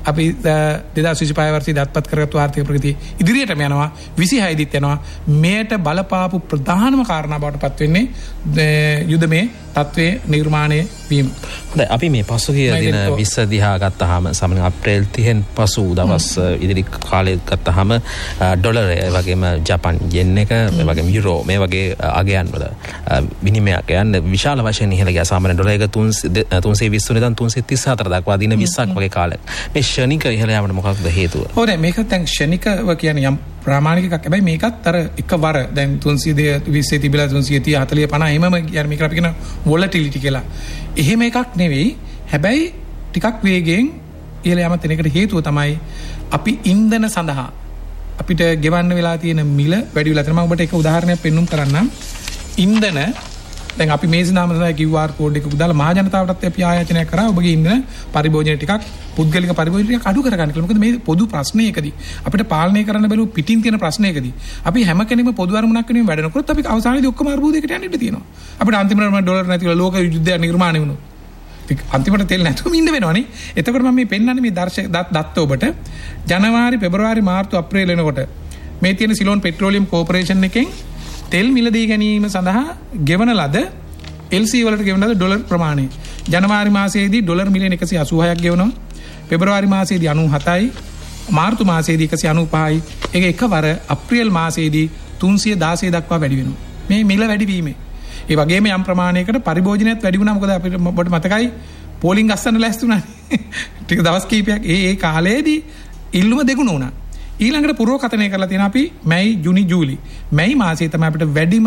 අපි 2025 වර්ෂයේ දත්පත් කරගත්තු ආර්ථික ප්‍රගතිය ඉදිරියටම යනවා 26 දිත් යනවා මේට බලපාපු ප්‍රධානම කාරණා බවට පත් වෙන්නේ යුදමේ තත්ත්වයේ නිර්මාණය වීම. හොඳයි අපි මේ පසුගිය දින 20 දිහා ගත්තාම සාමාන්‍ය අප්‍රේල් 30න් පසු දවස් ඉදිරි කාලේ ගත්තාම ඩොලරය වගේම ජපාන් යෙන් එක මේ වගේම යුරෝ මේ වගේ අගයන් වල විනිමයක් යන විශාල වශයෙන් ඉහළ ගියා. සාමාන්‍ය ඩොලර් එක 320 ඉඳන් 334 දක්වා දින 20ක් වගේ කාලයක්. මේ ශනික ඉහළ යාමට මොකක්ද හේතුව? හොඳයි මේක දැන් ශනිකව කියන්නේ යම් ප්‍රාමාණික එකක්. හැබැයි මේකත් අර එකවර දැන් 320 තිබිලා 330 40 50 එහෙමම කියන්නේ මේකට අපි කියන වොලටිලිටි කියලා. එහෙම එකක් නෙවෙයි. හැබැයි ටිකක් වේගයෙන් ඉහළ යාම තැනකට හේතුව තමයි අපි ඉන්ධන සඳහා අපිට ගෙවන්න වෙලා තියෙන මිල වැඩි වෙලා තියෙනවා. මම ඔබට එක උදාහරණයක් පෙන්නුම් කරන්නම්. ඉන්ධන දැන් අපි මේ සඳහාම තමයි QR කෝඩ් එක දාලා මහ ජනතාවටත් අපි ආයාචනය කරා ඔබගේ ඉන්ධන පරිභෝජනය ටිකක් පුද්ගලික පරිභෝජනය ටිකක් අඩු කරගන්න කියලා. මොකද මේ පොදු ප්‍රශ්නයකදී අපිට පාලනය කරන්න බැරුව පිටින් තියෙන ප්‍රශ්නයකදී අපි හැම කෙනෙක්ම පොදු අරමුණක් වෙනුවෙන් වැඩ කරනකොට අපි අවසානයේදී ඔක්කොම අර්බුදයකට යන්න ඉඩ තියෙනවා. අපිට අන්තිමට ඩොලර් නැතිව ලෝක යුද්ධයක් නිර්මාණය වුණොත් අන්තිමට තෙල් නැතුවම ඉන්න වෙනවනේ. එතකොට මම මේ පෙන්නන්නේ මේ දත්ත ඔබට ජනවාරි පෙබරවාරි මාර්තු අප්‍රේල් වෙනකොට මේ තියෙන සිලෝන් පෙට්‍රෝලියම් කෝපරේෂන් එකෙන් තෙල් මිලදී ගැනීම සඳහා ගෙවන ලද LC වලට ගෙවන ලද ඩොලර් ප්‍රමාණය ජනවාරි මාසයේදී ඩොලර් මිලියන 186ක් ගෙවනවා. පෙබරවාරි මාසයේදී 97යි. මාර්තු මාසයේදී 195යි. ඒක එකවර අප්‍රේල් මාසයේදී 316 දක්වා වැඩි වෙනවා. මේ මිල වැඩි වීමේ. ඒ වගේම යම් ප්‍රමාණයකට පරිභෝජනයත් වැඩි වුණා. මොකද අපිට ඔබට මතකයි පෝලිං ගස්සන්න ලෑස්ති වුණානේ. ටික දවස් කීපයක් ඒ කාලයේදී ඉල්ලුම දෙගුණ වුණා. ඊළඟට පුරෝකථනය කරලා තියෙනවා අපි මැයි ජුනි ජූලි. මැයි මාසයේ තමයි අපිට වැඩිම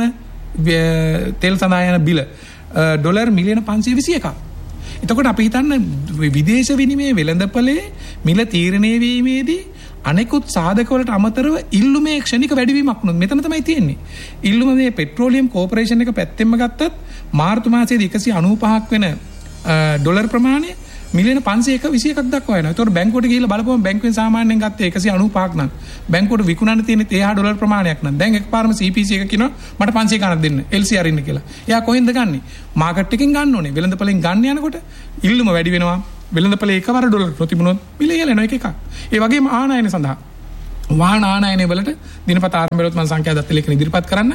තෙල් සඳහා යන බිල ඩොලර් මිලියන 521ක්. එතකොට අපි හිතන්න විදේශ විනිමය වෙළඳපොලේ මිල තීරණය වීමේදී අනෙකුත් සාධකවලට අමතරව ඉල්ලුමේ ක්ෂණික වැඩිවීමක් වුණොත් මෙතන තමයි තියෙන්නේ. ඉල්ලුම මේ පෙට්‍රෝලියම් කෝපරේෂන් එක පැත්තෙන්ම ගත්තත් මාර්තු මාසයේදී 195ක් වෙන ඩොලර් ප්‍රමාණය මිලියන 521ක් දක්වා වෙනවා. ඒතකොට බැංකුවට ගිහිල්ලා බලපුවම බැංකුවෙන් සාමාන්‍යයෙන් ගත්තේ 195ක් නම් බැංකුවට විකුණන්න තියෙන තේහා ඩොලර් ප්‍රමාණයක් නම් දැන් එකපාරම CPC එක කියනවා මට 500 ගණන් දෙන්න LC අරින්න කියලා. එයා කොහෙන්ද ගන්නෙ? මාකට් එකෙන් ගන්න ඕනේ. වෙළඳපොලෙන් ගන්න යනකොට ඉල්ලුම වැඩි වෙනවා. වෙළඳපොලේ එකවර ඩොලර් නොතිබුණොත් මිල ඉහළ යනවා එක එකක්. ඒ වගේම ආනයන සඳහා වාහන ආනයන වලට දිනපත ආරම්භ වෙලොත් මම සංඛ්‍යා දත්ත ලේඛන ඉදිරිපත් කරන්න.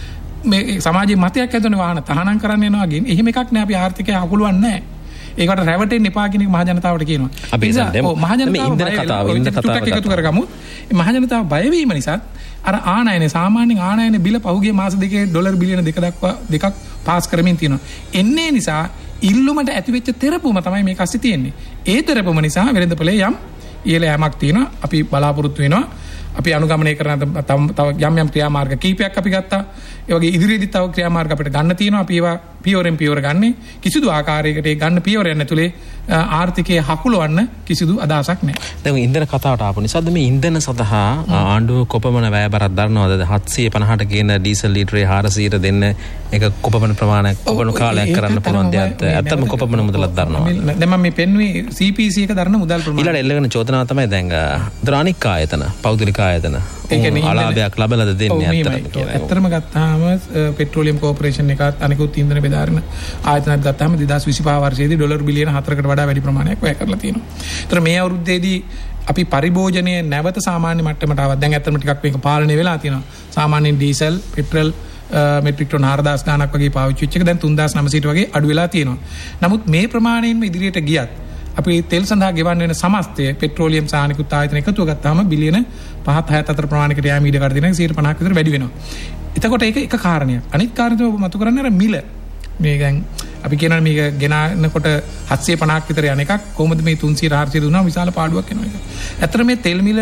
මේ සමාජයේ මතයක් ඇතුළේ වාහන තහනම් කරන්න යනවා වගේ. එහෙම එකක් නෑ අපි ආර්ථිකය අකුලවන්නේ නෑ. ඒකට රැවටෙන්න එපා කියන එක මහ ජනතාවට කියනවා. අපි මහ ජනතාව එකතු කරගමු. මහ ජනතාව බය වීම නිසා අර ආනයන සාමාන්‍යයෙන් ආනයන බිල පහුගිය මාස දෙකේ ඩොලර් බිලියන 2ක් පාස් කරමින් තියෙනවා. එන්නේ නිසා ඉල්ලුමට ඇතිවෙච්ච තෙරපුම තමයි මේක ඇස්සේ තියෙන්නේ. ඒ තෙරපුම නිසා වෙළඳපොලේ යම් ඉහළ යෑමක් තියෙනවා. අපි බලාපොරොත්තු වෙනවා. අපි අනුගමනය කරන තව යම් ක්‍රියාමාර්ග කීපයක් අපි ගත්තා. ඒ වගේ ඉදිරියේදී තව ක්‍රියාමාර්ග අපිට ගන්න තියෙනවා. අපි ඒවා පියවරෙන් පියවර ගන්නේ. කිසිදු ආකාරයකට ඒ ගන්න පියවරයන් ඇතුලේ ආර්ථිකයේ හකුලවන්න කිසිදු අදහසක් නැහැ. දැන් ඉන්ධන කතාවට ආපු නිසාද මේ ඉන්ධන සඳහා ආණ්ඩුව කොපමණ වැය බරක් දරනවද? 750ට කියන ඩීසල් ලීටරේ 400ට දෙන්න ඒක කොපමණ ප්‍රමාණයක් කොපමණ කාලයක් කරන්න පුළුවන් දෙයක්ද? ඇත්තම කොපමණ මුදලක් දරනවද? දැන් මම මේ පෙන්වුවේ CPC එක දරන මුදල් ප්‍රමාණය. ඊළඟ එල්ලගෙන චෝදනාව තමයි දැන් දරානික් ආයතන පෞද්ගලික ආයතන අලාභයක් ලබලද දෙන්නේ ඇත්තටම ගත්තාම පෙට්‍රෝලියම් කෝපරේෂන් එකත් අනිකුත් ඉන්ධන බෙදාගෙන ආයතනත් ගත්තාම 2025 වර්ෂයේදී ඩොලර් බිලියන 4කට වඩා වැඩි ප්‍රමාණයක් වැය කරලා තියෙනවා. ඒතර මේ අවුරුද්දේදී අපි පරිභෝජනයේ නැවත සාමාන්‍ය මට්ටමට ආවා. දැන් ඇත්තටම ටිකක් මේක පාලනය වෙලා තියෙනවා. සාමාන්‍යයෙන් ඩීසල්, පෙට්‍රල් මෙට්‍රික් ටොන් 4000 ගණක් වගේ පාවිච්චි වෙච්ච එක දැන් 3900ට වගේ අඩු වෙලා තියෙනවා. නමුත් මේ ප්‍රමාණයෙන්ම ඉදිරියට ගියත් අපි තෙල් සඳහා ගෙවන්න වෙන සමස්තය පෙට්‍රෝලියම් සානිකුත් ආයතන එකතුව ගත්තාම බිලියන 5.64 ප්‍රමාණයකට යෑම ඉඩ කඩ දෙන 150ක් විතර වැඩි වෙනවා. එතකොට ඒක එක කාරණයක්. අනිත් කාරණේ ඔබ මතු කරන්නේ අර මිල. මේ දැන් අපි කියනවා මේක ගෙනානකොට 750ක් විතර යන එකක් කොහොමද මේ 300 400 දුන්නා විශාල පාඩුවක් වෙනවා ඒක. ඇත්තට මේ තෙල් මිල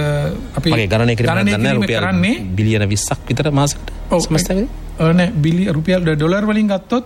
අපි ගණනය කරන්නේ රුපියල් බිලියන 20ක් විතර මාසෙකට සමස්තකදී. නෑ බිලියන රුපියල් ඩොලර් වලින් ගත්තොත්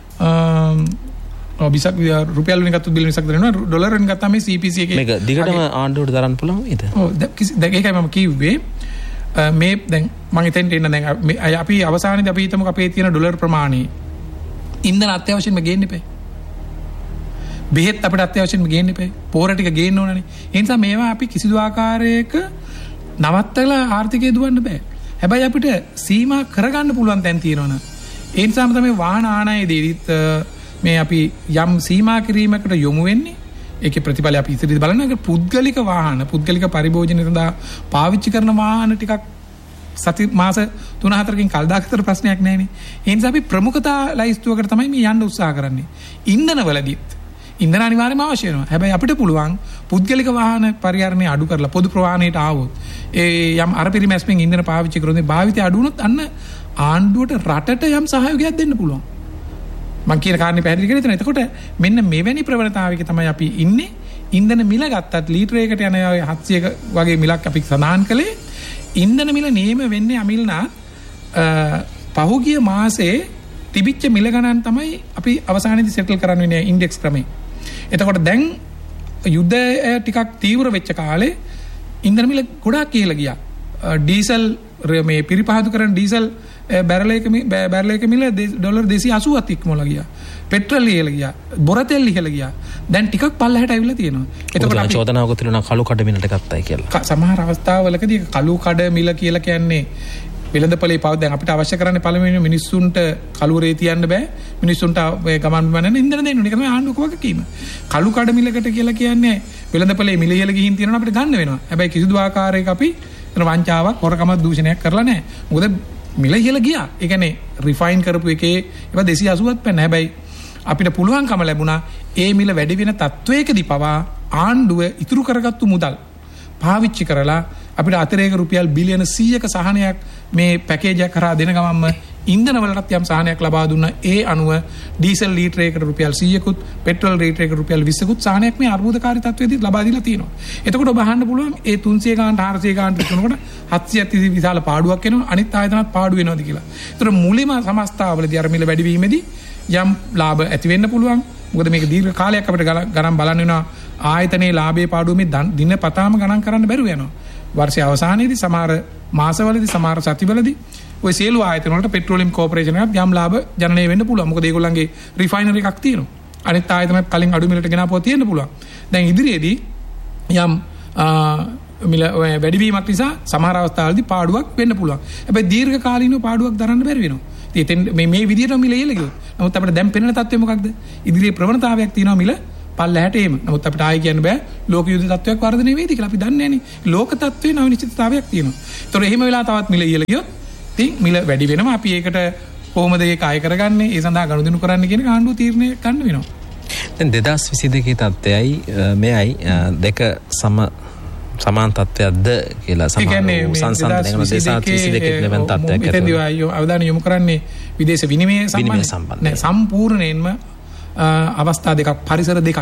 රුපියල් වලින් ගත්තොත් බිලියන 20ක් දෙනවා. ඩොලර් වලින් ගත්තාම මේ CPC එකේ මේක දිගටම ආණ්ඩුවට දරන්න පුළුවන් නේද? ඔව් දැන් ඒකයි මම කිව්වේ මේ දැන් මම එතෙන්ට එන්න දැන් අපි අවසානයේදී අපි හිතමුකෝ අපේ තියෙන ඩොලර් ප්‍රමාණය ඉන්ධන අත්‍යවශ්‍යම ගේන්න එපා. බෙහෙත් අපිට අත්‍යවශ්‍යම ගේන්න එපා. පෝර ටික ගේන්න ඕනනේ. ඒ නිසා මේවා අපි කිසිදු ආකාරයක නවත්තලා ආර්ථිකය දුවන්න බෑ. හැබැයි අපිට සීමා කරගන්න පුළුවන් තැන් තියෙනවනේ. ඒ නිසාම තමයි වාහන ආනයේදීත් මේ අපි යම් සීමා කිරීමකට යොමු වෙන්නේ. ඒකේ ප්‍රතිඵල අපි ඉතිරි බලන්න පුද්ගලික වාහන පුද්ගලික පරිභෝජනය සඳහා පාවිච්චි කරන වාහන ටිකක් සති මාස 3-4කින් කල් දාගත්තට ප්‍රශ්නයක් නැහැ නේ. ඒ නිසා අපි ප්‍රමුඛතා ලයිස්තුවකට තමයි මේ යන්න උත්සාහ කරන්නේ. ඉන්ධනවලදීත් ඉන්ධන අනිවාර්යයෙන්ම අවශ්‍ය වෙනවා. හැබැයි අපිට පුළුවන් පුද්ගලික වාහන පරිහරණය අඩු කරලා පොදු ප්‍රවාහණයට ආවොත් ඒ යම් අරපිරිමැස්මෙන් ඉන්ධන පාවිච්චි කරොත් භාවිතය අඩු වුණොත් අන්න ආණ්ඩුවට රටට යම් සහයෝගයක් දෙන්න පුළුවන්. මම කියන කාරණේ පැහැදිලි කරලා තියෙනවා. එතකොට මෙන්න මෙවැනි ප්‍රවණතාවයක තමයි අපි ඉන්නේ. ඉන්ධන මිල ගත්තත් ලීටරයකට යන 700ක වගේ මිලක් අපි සඳහන් කළේ. ඉන්ධන මිල නියම වෙන්නේ අමිල්නා පහුගිය මාසේ තිබිච්ච මිල ගණන් තමයි අපි අවසානයේදී සෙටල් කරන්න වෙන්නේ ඉන්ඩෙක්ස් ක්‍රමේ. එතකොට දැන් යුද්ධය ටිකක් තීව්‍ර වෙච්ච කාලේ ඉන්ධන මිල ගොඩාක් ඉහළ ගියා. ඩීසල් මේ පිරිපහදු කරන ඩීසල් බැරලයක මිල ඩොලර් 280ක් ඉක්මවලා ගියා. පෙට්‍රල් ඉහළ ගියා. බොර තෙල් ඉහළ ගියා. දැන් ටිකක් පල්ලහැට ඇවිල්ලා තියෙනවා. එතකොට අපි චෝදනාවක තියෙනවා කළු කඩ මිලට ගත්තයි කියලා. සමහර අවස්ථාවලකදී කළු කඩ මිල කියලා කියන්නේ වෙළඳපොලේ පව දැන් අපිට අවශ්‍ය කරන්නේ පළවෙනි මිනිස්සුන්ට කලුරේ තියන්න බෑ. මිනිස්සුන්ට ගමන් බිමන ඉන්ධන දෙන්න ඕනේ. ඒක තමයි ආණ්ඩුවක වගකීම. කළු කඩ මිලකට කියලා කියන්නේ වෙළඳපොලේ මිල ඉහළ ගිහින් තියෙනවා අපිට ගන්න වෙනවා. හැබැයි කිසිදු ආකාරයක අපි වංචාවක් හොරකමක් දූෂණයක් කරලා නැහැ. මොකද මිල ඉහළ ගියා. ඒ කියන්නේ රිෆයින් කරපු එකේ ඒවා 280ක් පෙන්න. හැබැයි අපිට පුළුවන්කම ලැබුණා ඒ මිල වැඩි වෙන තත්වයකදී පවා ආණ්ඩුව ඉතුරු කරගත්තු මුදල් පාවිච්චි කරලා අපිට අතිරේක රුපියල් බිලියන 100ක සහනයක් මේ පැකේජයක් කරා දෙන ගමන්ම ඉන්ධන වලටත් යම් සහනයක් ලබා දුන්නා. ඒ අනුව ඩීසල් ලීටරයකට රුපියල් 100කුත් පෙට්‍රල් ලීටරයකට රුපියල් 20කුත් සහනයක් මේ අර්බුදකාරී තත්ත්වයේදී ලබා දීලා තියෙනවා. එතකොට ඔබ අහන්න පුළුවන් ඒ 300 ගානට 400 ගානට විකුණනකොට 700ක් විශාල පාඩුවක් එනවා. අනිත් ආයතනත් පාඩු වෙනවද කියලා. ඒතර මුලින්ම සමස්තාවලදී අර මිල වැඩි වීමේදී යම් ලාභ ඇති වෙන්න පුළුවන්. මොකද මේක දීර්ඝ කාලයක් අපිට ගණන් බලන්න වෙනවා. ආයතනයේ ලාභයේ පාඩුව මේ දිනපතාම ගණන් කරන්න බැරුව යනවා. වර්ෂයේ අවසානයේදී සමහර මාසවලදී සමහර සතිවලදී ඔය සියලු ආයතන වලට පෙට්‍රෝලියම් කෝපරේෂන් එකක් යම් ලාභ ජනනය වෙන්න පුළුවන්. මොකද ඒගොල්ලන්ගේ රිෆයිනරි එකක් තියෙනවා. අනිත් ආයතනත් කලින් අඩු මිලට ගෙනාපුවා තියෙන්න පුළුවන්. දැන් ඉදිරියේදී යම් මිල වැඩිවීමක් නිසා සමහර අවස්ථාවලදී පාඩුවක් වෙන්න පුළුවන්. හැබැයි දීර්ඝ කාලීනව පාඩුවක් දරන්න බැරි වෙනවා. ඉතින් මේ විදිහට මිල ඉහළ ගියොත් නමුත් අපිට දැන් පෙනෙන තත්ත්වය මොකක්ද? ඉදිරියේ ප්‍රවණතාවයක් තියෙනවා මිල පල්ලහැට එීම. නමුත් අපිට ආයෙ කියන්න බෑ ලෝක යුද්ධ තත්ත්වයක් වර්ධනය වෙයිද කියලා. අපි දන්නේ නැහනේ. ලෝක තත්ත්වේ අනිශ්චිතතාවයක් තියෙනවා. ඒතොර එහෙම වෙලා තවත් මිල ඉහළ ගියොත් ඉතින් මිල වැඩි වෙනවා. අපි ඒකට කොහොමද ඒක අය කරගන්නේ? ඒ සඳහා ගනුදෙනු කරන්න කියන ආණ්ඩුව තීරණය ගන්න වෙනවා. දැන් 2022 තත්ත්වයයි මෙයයි දෙක සමාන තත්ත්වයක්ද කියලා සමාන සංසන්දනය කරන 2022 ලැබෙන තත්ත්වයක්. එතෙන්දී අවධානය යොමු කරන්නේ විදේශ විනිමය සම්බන්ධ සම්පූර්ණයෙන්ම අවස්ථා දෙකක් පරිසර දෙකක්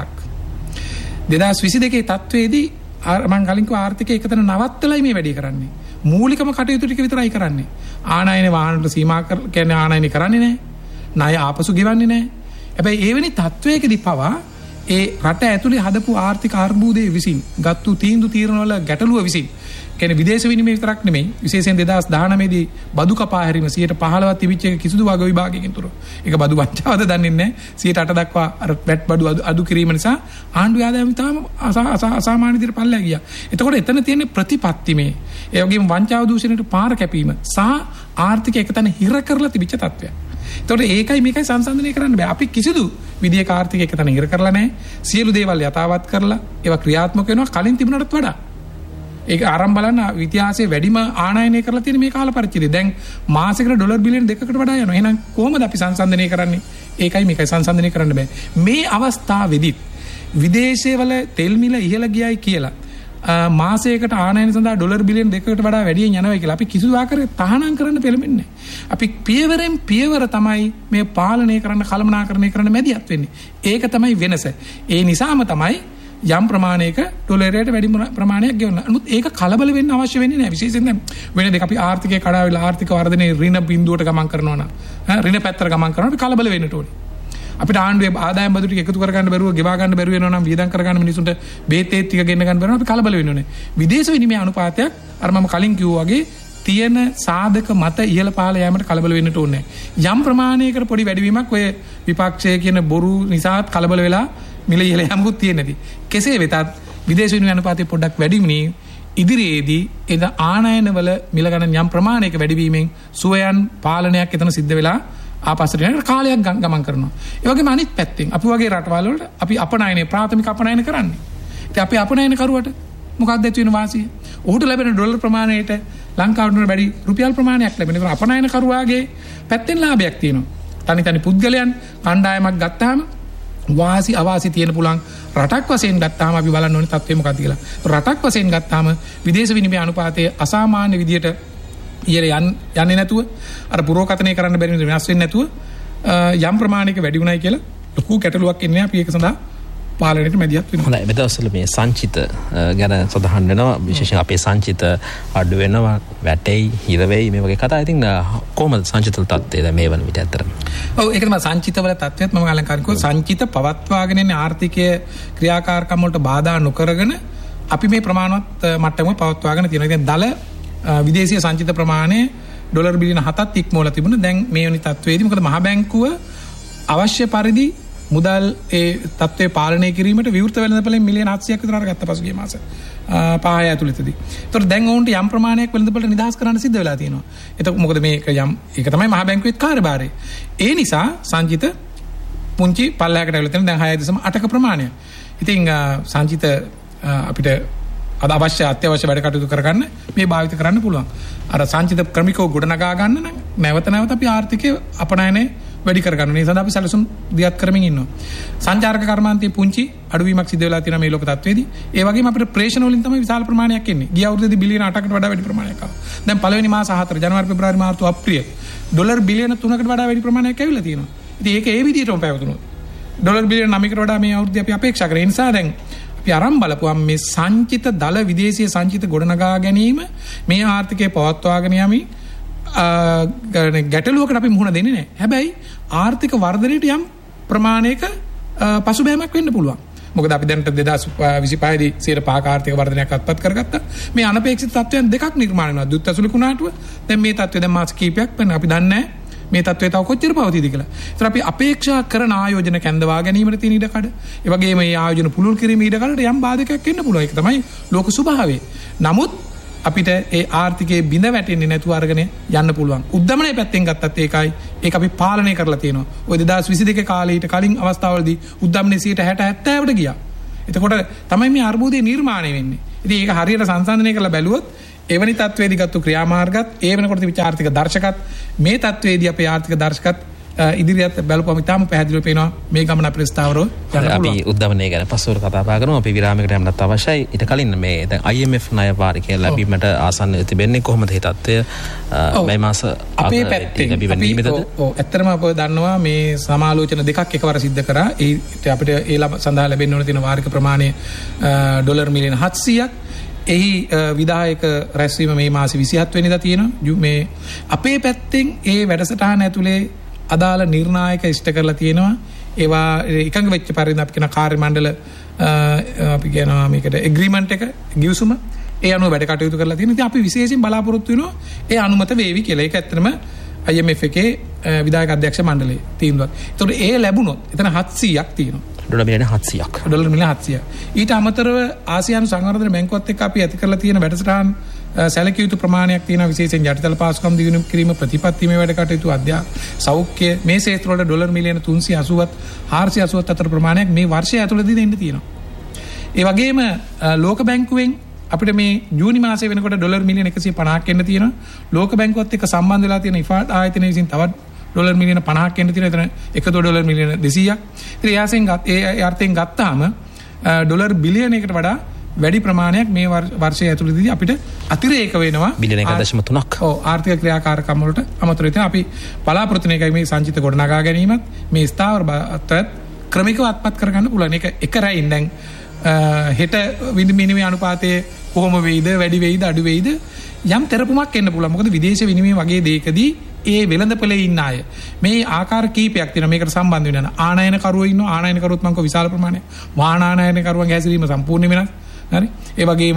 2022 තත්ත්වයේදී මම කලින් කිව්ව ආර්ථිකය එකතන නවත්තලයි මේ වැඩේ කරන්නේ. මූලිකම කටයුතු ටික විතරයි කරන්නේ. ආනයන වාහනවල සීමා කියන්නේ ආනයන කරන්නේ නැහැ. ණය ආපසු ගෙවන්නේ නැහැ. හැබැයි ඒ වෙනි තත්ත්වයකදී පවා ඒ රට ඇතුලේ හදපු ආර්ථික අර්බුදයේ විසින් ගත්තු තීරණවල ගැටලුව විසින් කියන්නේ විදේශ විනිමය විතරක් නෙමෙයි විශේෂයෙන් 2019 දී බදු කපා හැරීම 15% තිබිච්ච එක කිසිදු වග විභාගයකින් තුර. ඒක බදු වංචාවද දන්නේ නැහැ. 8% දක්වා අර වැට් බදු අඩු කිරීම නිසා ආණ්ඩුවේ ආදායම තාම අසාමාන්‍ය විදිහට පල්ලෙහා ගියා. එතකොට එතන තියෙන ප්‍රතිපත්ති මේ ඒ වගේම වංචාව දූෂණයට පාර කැපීම සහ ආර්ථික එකතන හිර කරලා තිබිච්ච තත්ත්වයක්. එතකොට ඒකයි මේකයි සංසන්දනය කරන්න බෑ. අපි කිසිදු විදියක ආර්ථික එකතන හිර කරලා නැහැ. සියලු දේවල් යථාවත් කරලා ඒවා ක්‍රියාත්මක වෙනවා කලින් තිබුණටත් වඩා. ඒක ආරම්භ බලන්න ඉතිහාසයේ වැඩිම ආනයනය කරලා තියෙන මේ කාල පරිච්ඡේදය. දැන් මාසෙකට ඩොලර් බිලියන 2කට වඩා යනවා. එහෙනම් කොහොමද අපි සංසන්දනය කරන්නේ? ඒකයි මේකයි සංසන්දනය කරන්න බෑ. මේ අවස්ථාවේදී විදේශයේ වල තෙල් මිල ඉහළ ගියයි කියලා මාසයකට ආනයන සඳහා ඩොලර් බිලියන 2කට වඩා වැඩියෙන් යනවා කියලා අපි කිසිදු ආකාරයක තහනම් කරන්න පෙළඹෙන්නේ නැහැ. අපි පියවරෙන් පියවර තමයි මේ පාලනය කරන්න කළමනාකරණය කරන්න මැදිහත් වෙන්නේ. ඒක තමයි වෙනස. ඒ නිසාම තමයි යම් ප්‍රමාණයක ඩොලරයට වැඩි ප්‍රමාණයක් ගෙවන්න. නමුත් ඒක කලබල වෙන්න අවශ්‍ය වෙන්නේ නැහැ. විශේෂයෙන් දැන් වෙන දෙයක් අපි ආර්ථිකය කඩා වෙලා ආර්ථික වර්ධනයේ ඍණ බිඳුවට ගමන් කරනවා නම් ඍණ පැත්තට ගමන් කරනවා අපි කලබල වෙන්නට ඕනේ. අපිට ආණ්ඩුවේ ආදායම් බදු ටික එකතු කරගන්න බැරුව ගෙවා ගන්න බැරුව වෙනවා නම් වියදම් කරගන්න මිනිසුන්ට බේතේත් ටික ගෙන්න ගන්න බැරුව අපි කලබල වෙන්න ඕනේ. විදේශ විනිමය අනුපාතයක් අර මම කලින් කිව්වා වගේ තියෙන සාධක මත ඉහළ පහළ යෑමට කලබල වෙන්නට ඕනේ. යම් ප්‍රමාණයකට පොඩි වැඩිවීමක් ඔය විපක්ෂයේ කියන බොරු නිසාත් කලබල වෙලා මිල ඉහළ යමුත් තියෙන්නේ නැති. කෙසේ වෙතත් විදේශ විනිමය අනුපාතය පොඩ්ඩක් වැඩි වුණේ ඉදිරියේදී එද ආනයන වල මිල ගණන් යම් ප්‍රමාණයක වැඩිවීමෙන් සුවයන් පාලනයක් එතන සිද්ධ වෙලා ආපස්සට යනකොට කාලයක් ගමන් කරනවා. ඒ වගේම අනිත් පැත්තෙන් අපි වගේ රටවල් වලට අපි අපනයනයේ ප්‍රාථමික අපනයන කරන්නේ. ඉතින් අපි අපනයන කරුවට මොකක්ද ඇති වෙන වාසිය? ඔහුට ලැබෙන ඩොලර් ප්‍රමාණයට ලංකාවට වැඩි රුපියල් ප්‍රමාණයක් ලැබෙන. ඒක අපනයන කරුවාගේ පැත්තෙන් ලාභයක් තියෙනවා. තනි පුද්ගලයන් කණ්ඩායමක් ගත්තාම වාසි අවාසි තියෙන පුළුවන්. රටක් වශයෙන් ගත්තාම අපි බලන්න ඕනේ තත්ත්වය මොකක්ද කියලා. රටක් වශයෙන් ගත්තාම විදේශ විනිමය අනුපාතය අසාමාන්‍ය විදියට ඉහළ යන්නේ නැතුව අර පුරෝකථනය කරන්න බැරි විදිහට වෙනස් වෙන්නේ නැතුව යම් ප්‍රමාණයක වැඩි වුණයි කියලා ලොකු ගැටලුවක් එන්නේ අපි ඒක සඳහා පාලනයට මැදිහත් වෙනවා. හොඳයි මේ දවස්වල මේ සංචිත ගැන සඳහන් වෙනවා විශේෂයෙන් අපේ සංචිත අඩු වෙනවා වැටෙයි හිර වෙයි මේ වගේ කතා. ඉතින් කොහොමද සංචිත තත්ත්වය දැන් මේ වන විට ඇත්තටම? ඔව් ඒක තමයි සංචිතවල තත්ත්වයත් මම අලංකාරිකව සංචිත පවත්වාගෙන යන ආර්ථිකයේ ක්‍රියාකාරකම් වලට බාධා නොකරගෙන අපි මේ ප්‍රමාණවත් මට්ටමක පවත්වාගෙන තියෙනවා. ඉතින් දල විදේශීය සංචිත ප්‍රමාණය ඩොලර් බිලියන 7ක් ඉක්මවලා තිබුණා. දැන් මේ වෙනි තත්ත්වයේදී මොකද මහ බැංකුව අවශ්‍ය පරිදි මුදල් ඒ තත්ත්වය පාලනය කිරීමට විවෘත වෙළඳපොලෙන් මිලියන 700ක් විතර අරගත්ත පසුගිය මාස 5 ඇතුළතදී. ඒතකොට දැන් ඔවුන්ට යම් ප්‍රමාණයක් වෙළඳපොලට නිදහස් කරන්න සිද්ධ වෙලා තියෙනවා. එතකොට මොකද මේක ඒක තමයි මහ බැංකුවේ කාර්යභාරය. ඒ නිසා සංචිත පුංචි පල්ලයකට ඇවිල්ලා තියෙන දැන් 6.8ක ප්‍රමාණය. ඉතින් සංචිත අපිට අත්‍යවශ්‍ය වැඩ කටයුතු කරගන්න මේ භාවිත කරන්න පුළුවන්. අර සංචිත ක්‍රමිකව ගොඩනගා ගන්න නම් නැවත අපි ආර්ථිකයේ අපනයනය වැඩි කරගන්න. ඒ සඳහා අපි සැලසුම් දියත් කරමින් ඉන්නවා. සංචාරක කර්මාන්තයේ පුංචි අඩුවීමක් සිදු වෙලා තියෙනවා මේ ලෝක තත්ත්වයේදී. ඒ වගේම අපිට ප්‍රේෂණ වලින් තමයි විශාල ප්‍රමාණයක් එන්නේ. ගිය අවුරුද්දේදී බිලියන 8කට වඩා වැඩි ප්‍රමාණයක් ආවා. දැන් පළවෙනි මාස 4 ජනවාරි පෙබරවාරි මාර්තු අප්‍රේල් ඩොලර් බිලියන 3කට වඩා වැඩි ප්‍රමාණයක් ඇවිල්ලා තියෙනවා. ඉතින් ඒක ඒ විදිහටම පැවතුනොත් ඩොලර් බිලියන 9කට වඩා මේ අවුරුද්දේ අපි අපේක්ෂා කරේ. ඒ නිසා දැන් අපි අරන් බලපුවම මේ සංචිත දල විදේශීය සංචිත ගොඩනගා ගැනීම මේ ආර්ථිකය පවත්වාගෙන යමි ගැටලුවකට අපි මුහුණ දෙන්නේ නැහැ. හැබැයි ආර්ථික වර්ධනයට යම් ප්‍රමාණයක පසුබෑමක් වෙන්න පුළුවන්. මොකද අපි දැන් 2025 දී 5% ආර්ථික වර්ධනයක් අත්පත් කරගත්තා. මේ අනපේක්ෂිත තත්ත්වයන් දෙකක් නිර්මාණය වෙනවා. දුත් ඇසුළු කුණාටුව. දැන් මේ තත්ත්වය දැන් මාස කිහිපයක් වෙන අපි දන්නේ නැහැ මේ තත්ත්වය තව කොච්චර පවතීද කියලා. ඒතර අපි අපේක්ෂා කරන ආයෝජන කැඳවා ගැනීමට තියෙන ඉඩකඩ, ඒ වගේම මේ ආයෝජන පුළුල් කිරීමේ ඉඩකඩට යම් බාධකයක් එන්න පුළුවන්. ඒක තමයි ලෝක ස්වභාවය. නමුත් අපිට ඒ ආර්ථිකයේ බිඳ වැටෙන්නේ නැතුව අරගෙන යන්න පුළුවන්. උද්දමනයේ පැත්තෙන් ගත්තත් ඒකයි. ඒක අපි පාලනය කරලා තියෙනවා. ඔය 2022 කාලීට කලින් අවස්ථාවලදී උද්දමනයේ 60-70ට ගියා. එතකොට තමයි මේ අර්බුදය නිර්මාණය වෙන්නේ. ඉතින් ඒක හරියට සංසන්දනය කරලා බැලුවොත් එවැනි තත්වයේදී ගත්තු ක්‍රියාමාර්ගත් ඒ වෙනකොට තිබිච්ච ආර්ථික දර්ශකත් මේ තත්වයේදී අපේ ආර්ථික දර්ශකත් ඉදිරියට බැලුවම ඉතාම පැහැදිලිව පේනවා මේ ගමන අපේ ස්ථාවරව යන්න පුළුවන්. අපි උද්දමනය ගැන පස්වර කතා බහ කරනවා. අපි විරාමයකට යන්නත් අවශ්‍යයි. ඊට කලින් මේ දැන් IMF ණය වාරිකය ලැබීමට ආසන්න තිබෙන්නේ කොහොමද මේ තත්ත්වය මේ මාස අපේ පැත්තෙන් අපි ඇත්තටම අපව දන්නවා මේ සමාලෝචන දෙකක් එකවර සිද්ධ කරා. ඒ අපිට ඒ සඳහා ලැබෙන්න ඕන තියෙන වාරික ප්‍රමාණය ඩොලර් මිලියන 700ක්. එහි විධායක රැස්වීම මේ මාසේ 27 වෙනිදා තියෙනවා. මේ අපේ පැත්තෙන් ඒ වැඩසටහන ඇතුලේ අදාළ නිර්ණායක ඉෂ්ට කරලා තියෙනවා. ඒවා එකඟ වෙච්ච පරිදි අපි කියන කාර්ය මණ්ඩල අපි කියනවා මේකට ඇග්‍රීමන්ට් එක ගිවිසුම ඒ අනුව වැඩ කටයුතු කරලා තියෙනවා. ඉතින් අපි විශේෂයෙන් බලාපොරොත්තු වෙනවා ඒ අනුමත වේවි කියලා. ඒක ඇත්තටම IMF එකේ විධායක අධ්‍යක්ෂ මණ්ඩලයේ තීන්දුවක්. ඒතකොට ඒ ලැබුණොත් එතන 700ක් තියෙනවා. ඩොලර් මිලියන 700ක්. ඩොලර් මිලියන 700ක්. ඊට අමතරව ආසියානු සංවර්ධන බැංකුවත් එක්ක අපි ඇති කරලා තියෙන වැඩසටහන් සැලකිය යුතු ප්‍රමාණයක් තියෙනවා. විශේෂයෙන් යටිතල පාසුකම් දියුණු කිරීම, ප්‍රතිපත්තිමය වැඩ කටයුතු, සෞඛ්‍ය මේ ක්ෂේත්‍ර වල ඩොලර් මිලියන 380ත් 480ත් අතර ප්‍රමාණයක් මේ වර්ෂය ඇතුළතදී දෙන්න තියෙනවා. ඒ වගේම ලෝක බැංකුවෙන් අපිට මේ ජූනි මාසයේ වෙනකොට ඩොලර් මිලියන 150ක් එන්න තියෙනවා. ලෝක බැංකුවත් එක්ක සම්බන්ධ වෙලා තියෙන ඉෆාඩ් ආයතනය විසින් තවත් ඩොලර් මිලියන 50ක් එන්න තියෙනවා. එතන එකතු ඩොලර් මිලියන 200ක්. ඉතින් ඒ අර්ථයෙන් ගත්තාම ඩොලර් බිලියනයකට වඩා වැඩි ප්‍රමාණයක් මේ වර්ෂය ඇතුළතදී අපිට අතිරේක වෙනවා. බිලියන 1.3ක්. ඔව් ආර්ථික ක්‍රියාකාරකම් වලට අමතරව ඉතින් අපි බලාපොරොත්තු වෙන එකයි මේ සංචිත ගොඩනගා ගැනීමත් මේ ස්ථාවර බවත් ක්‍රමිකව අත්පත් කරගන්න පුළුවන්. ඒක එක රැයින් දැන් හෙට විනිමය අනුපාතයේ කොහොම වෙයිද, වැඩි වෙයිද, අඩු වෙයිද යම් තෙරපුමක් එන්න පුළුවන්. මොකද විදේශ විනිමය වගේ දෙයකදී ඒ වෙළඳපොලේ ඉන්න අය මේ ආකාර කීපයක් තියෙනවා මේකට සම්බන්ධ වෙන ආනයනකරුවෝ ඉන්නවා. ආනයනකරුවොත් මම කෝ විශාල ප්‍රමාණයක් වාහන ආනයනකරුවන්ගේ හැසිරීම සම්පූර්ණ වෙනස්. හරි. ඒ වගේම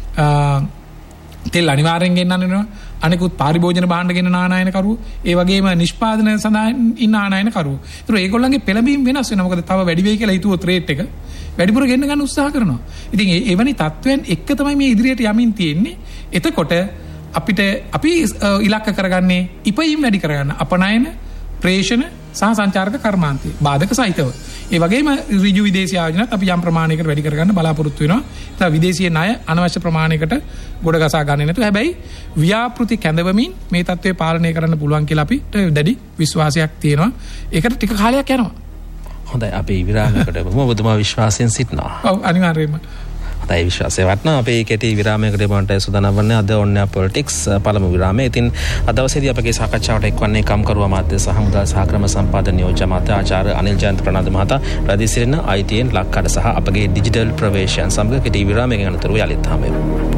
තෙල් අනිවාර්යෙන් ගෙන්නන්න වෙනවා. අනිකුත් පාරිභෝජන භාණ්ඩ ගෙනන ආනයනකරුවෝ, ඒ වගේම නිෂ්පාදන සඳහා ඉන්න ආනයනකරුවෝ. ඒතර ඒගොල්ලන්ගේ පෙළඹීම් වෙනස් වෙනවා. මොකද තව වැඩි වෙයි කියලා හිතුවොත් රේට් එක වැඩිපුර ගෙන්න ගන්න උත්සාහ කරනවා. ඉතින් එවැනි තත්ත්වයන් එක්ක තමයි මේ ඉදිරියට යමින් තියෙන්නේ. එතකොට අපි ඉලක්ක කරගන්නේ ඉපයීම් වැඩි කරගන්න, අපනයන ප්‍රේෂණ සහ සංචාරක කර්මාන්තය බාධක සහිතව. ඒ වගේම ඍජු විදේශී ආයෝජනත් අපි යම් ප්‍රමාණයකට වැඩි කරගන්න බලාපොරොත්තු වෙනවා. ඒත් විදේශීය ණය අනවශ්‍ය ප්‍රමාණයකට ගොඩ ගසා ගන්නේ නැතුව හැබැයි ව්‍යාපෘති කැඳවමින් මේ තත්ත්වය පාලනය කරන්න පුළුවන් කියලා අපිට දැඩි විශ්වාසයක් තියෙනවා. ඒකට ටික කාලයක් යනවා. හොඳයි අපි විරාමයකට ඔබතුමා විශ්වාසයෙන් සිටිනවා. ඔව් අනිවාර්යයෙන්ම. හොඳයි විශ්වාසය වටනවා. අපි කෙටි විරාමයකට යන්නට සූදානම් වන්නේ අද ඔන්න පොලිටික්ස් පළමු විරාමය. ඉතින් අද දවසේදී අපගේ සාකච්ඡාවට එක්වන්නේ කම්කරුව අමාත්‍ය සහ මුදල් සහ ක්‍රම සම්පාදන නියෝජ්‍ය අමාත්‍ය ආචාර්ය අනිල් ජයන්ත ප්‍රනාන්දු මහතා රැඳී සිටින ITN ලක්කඩ සහ අපගේ ඩිජිටල් ප්‍රවේශයන් සමග කෙටි විරාමයකින් අනතුරුව යලිත් හමු වෙමු.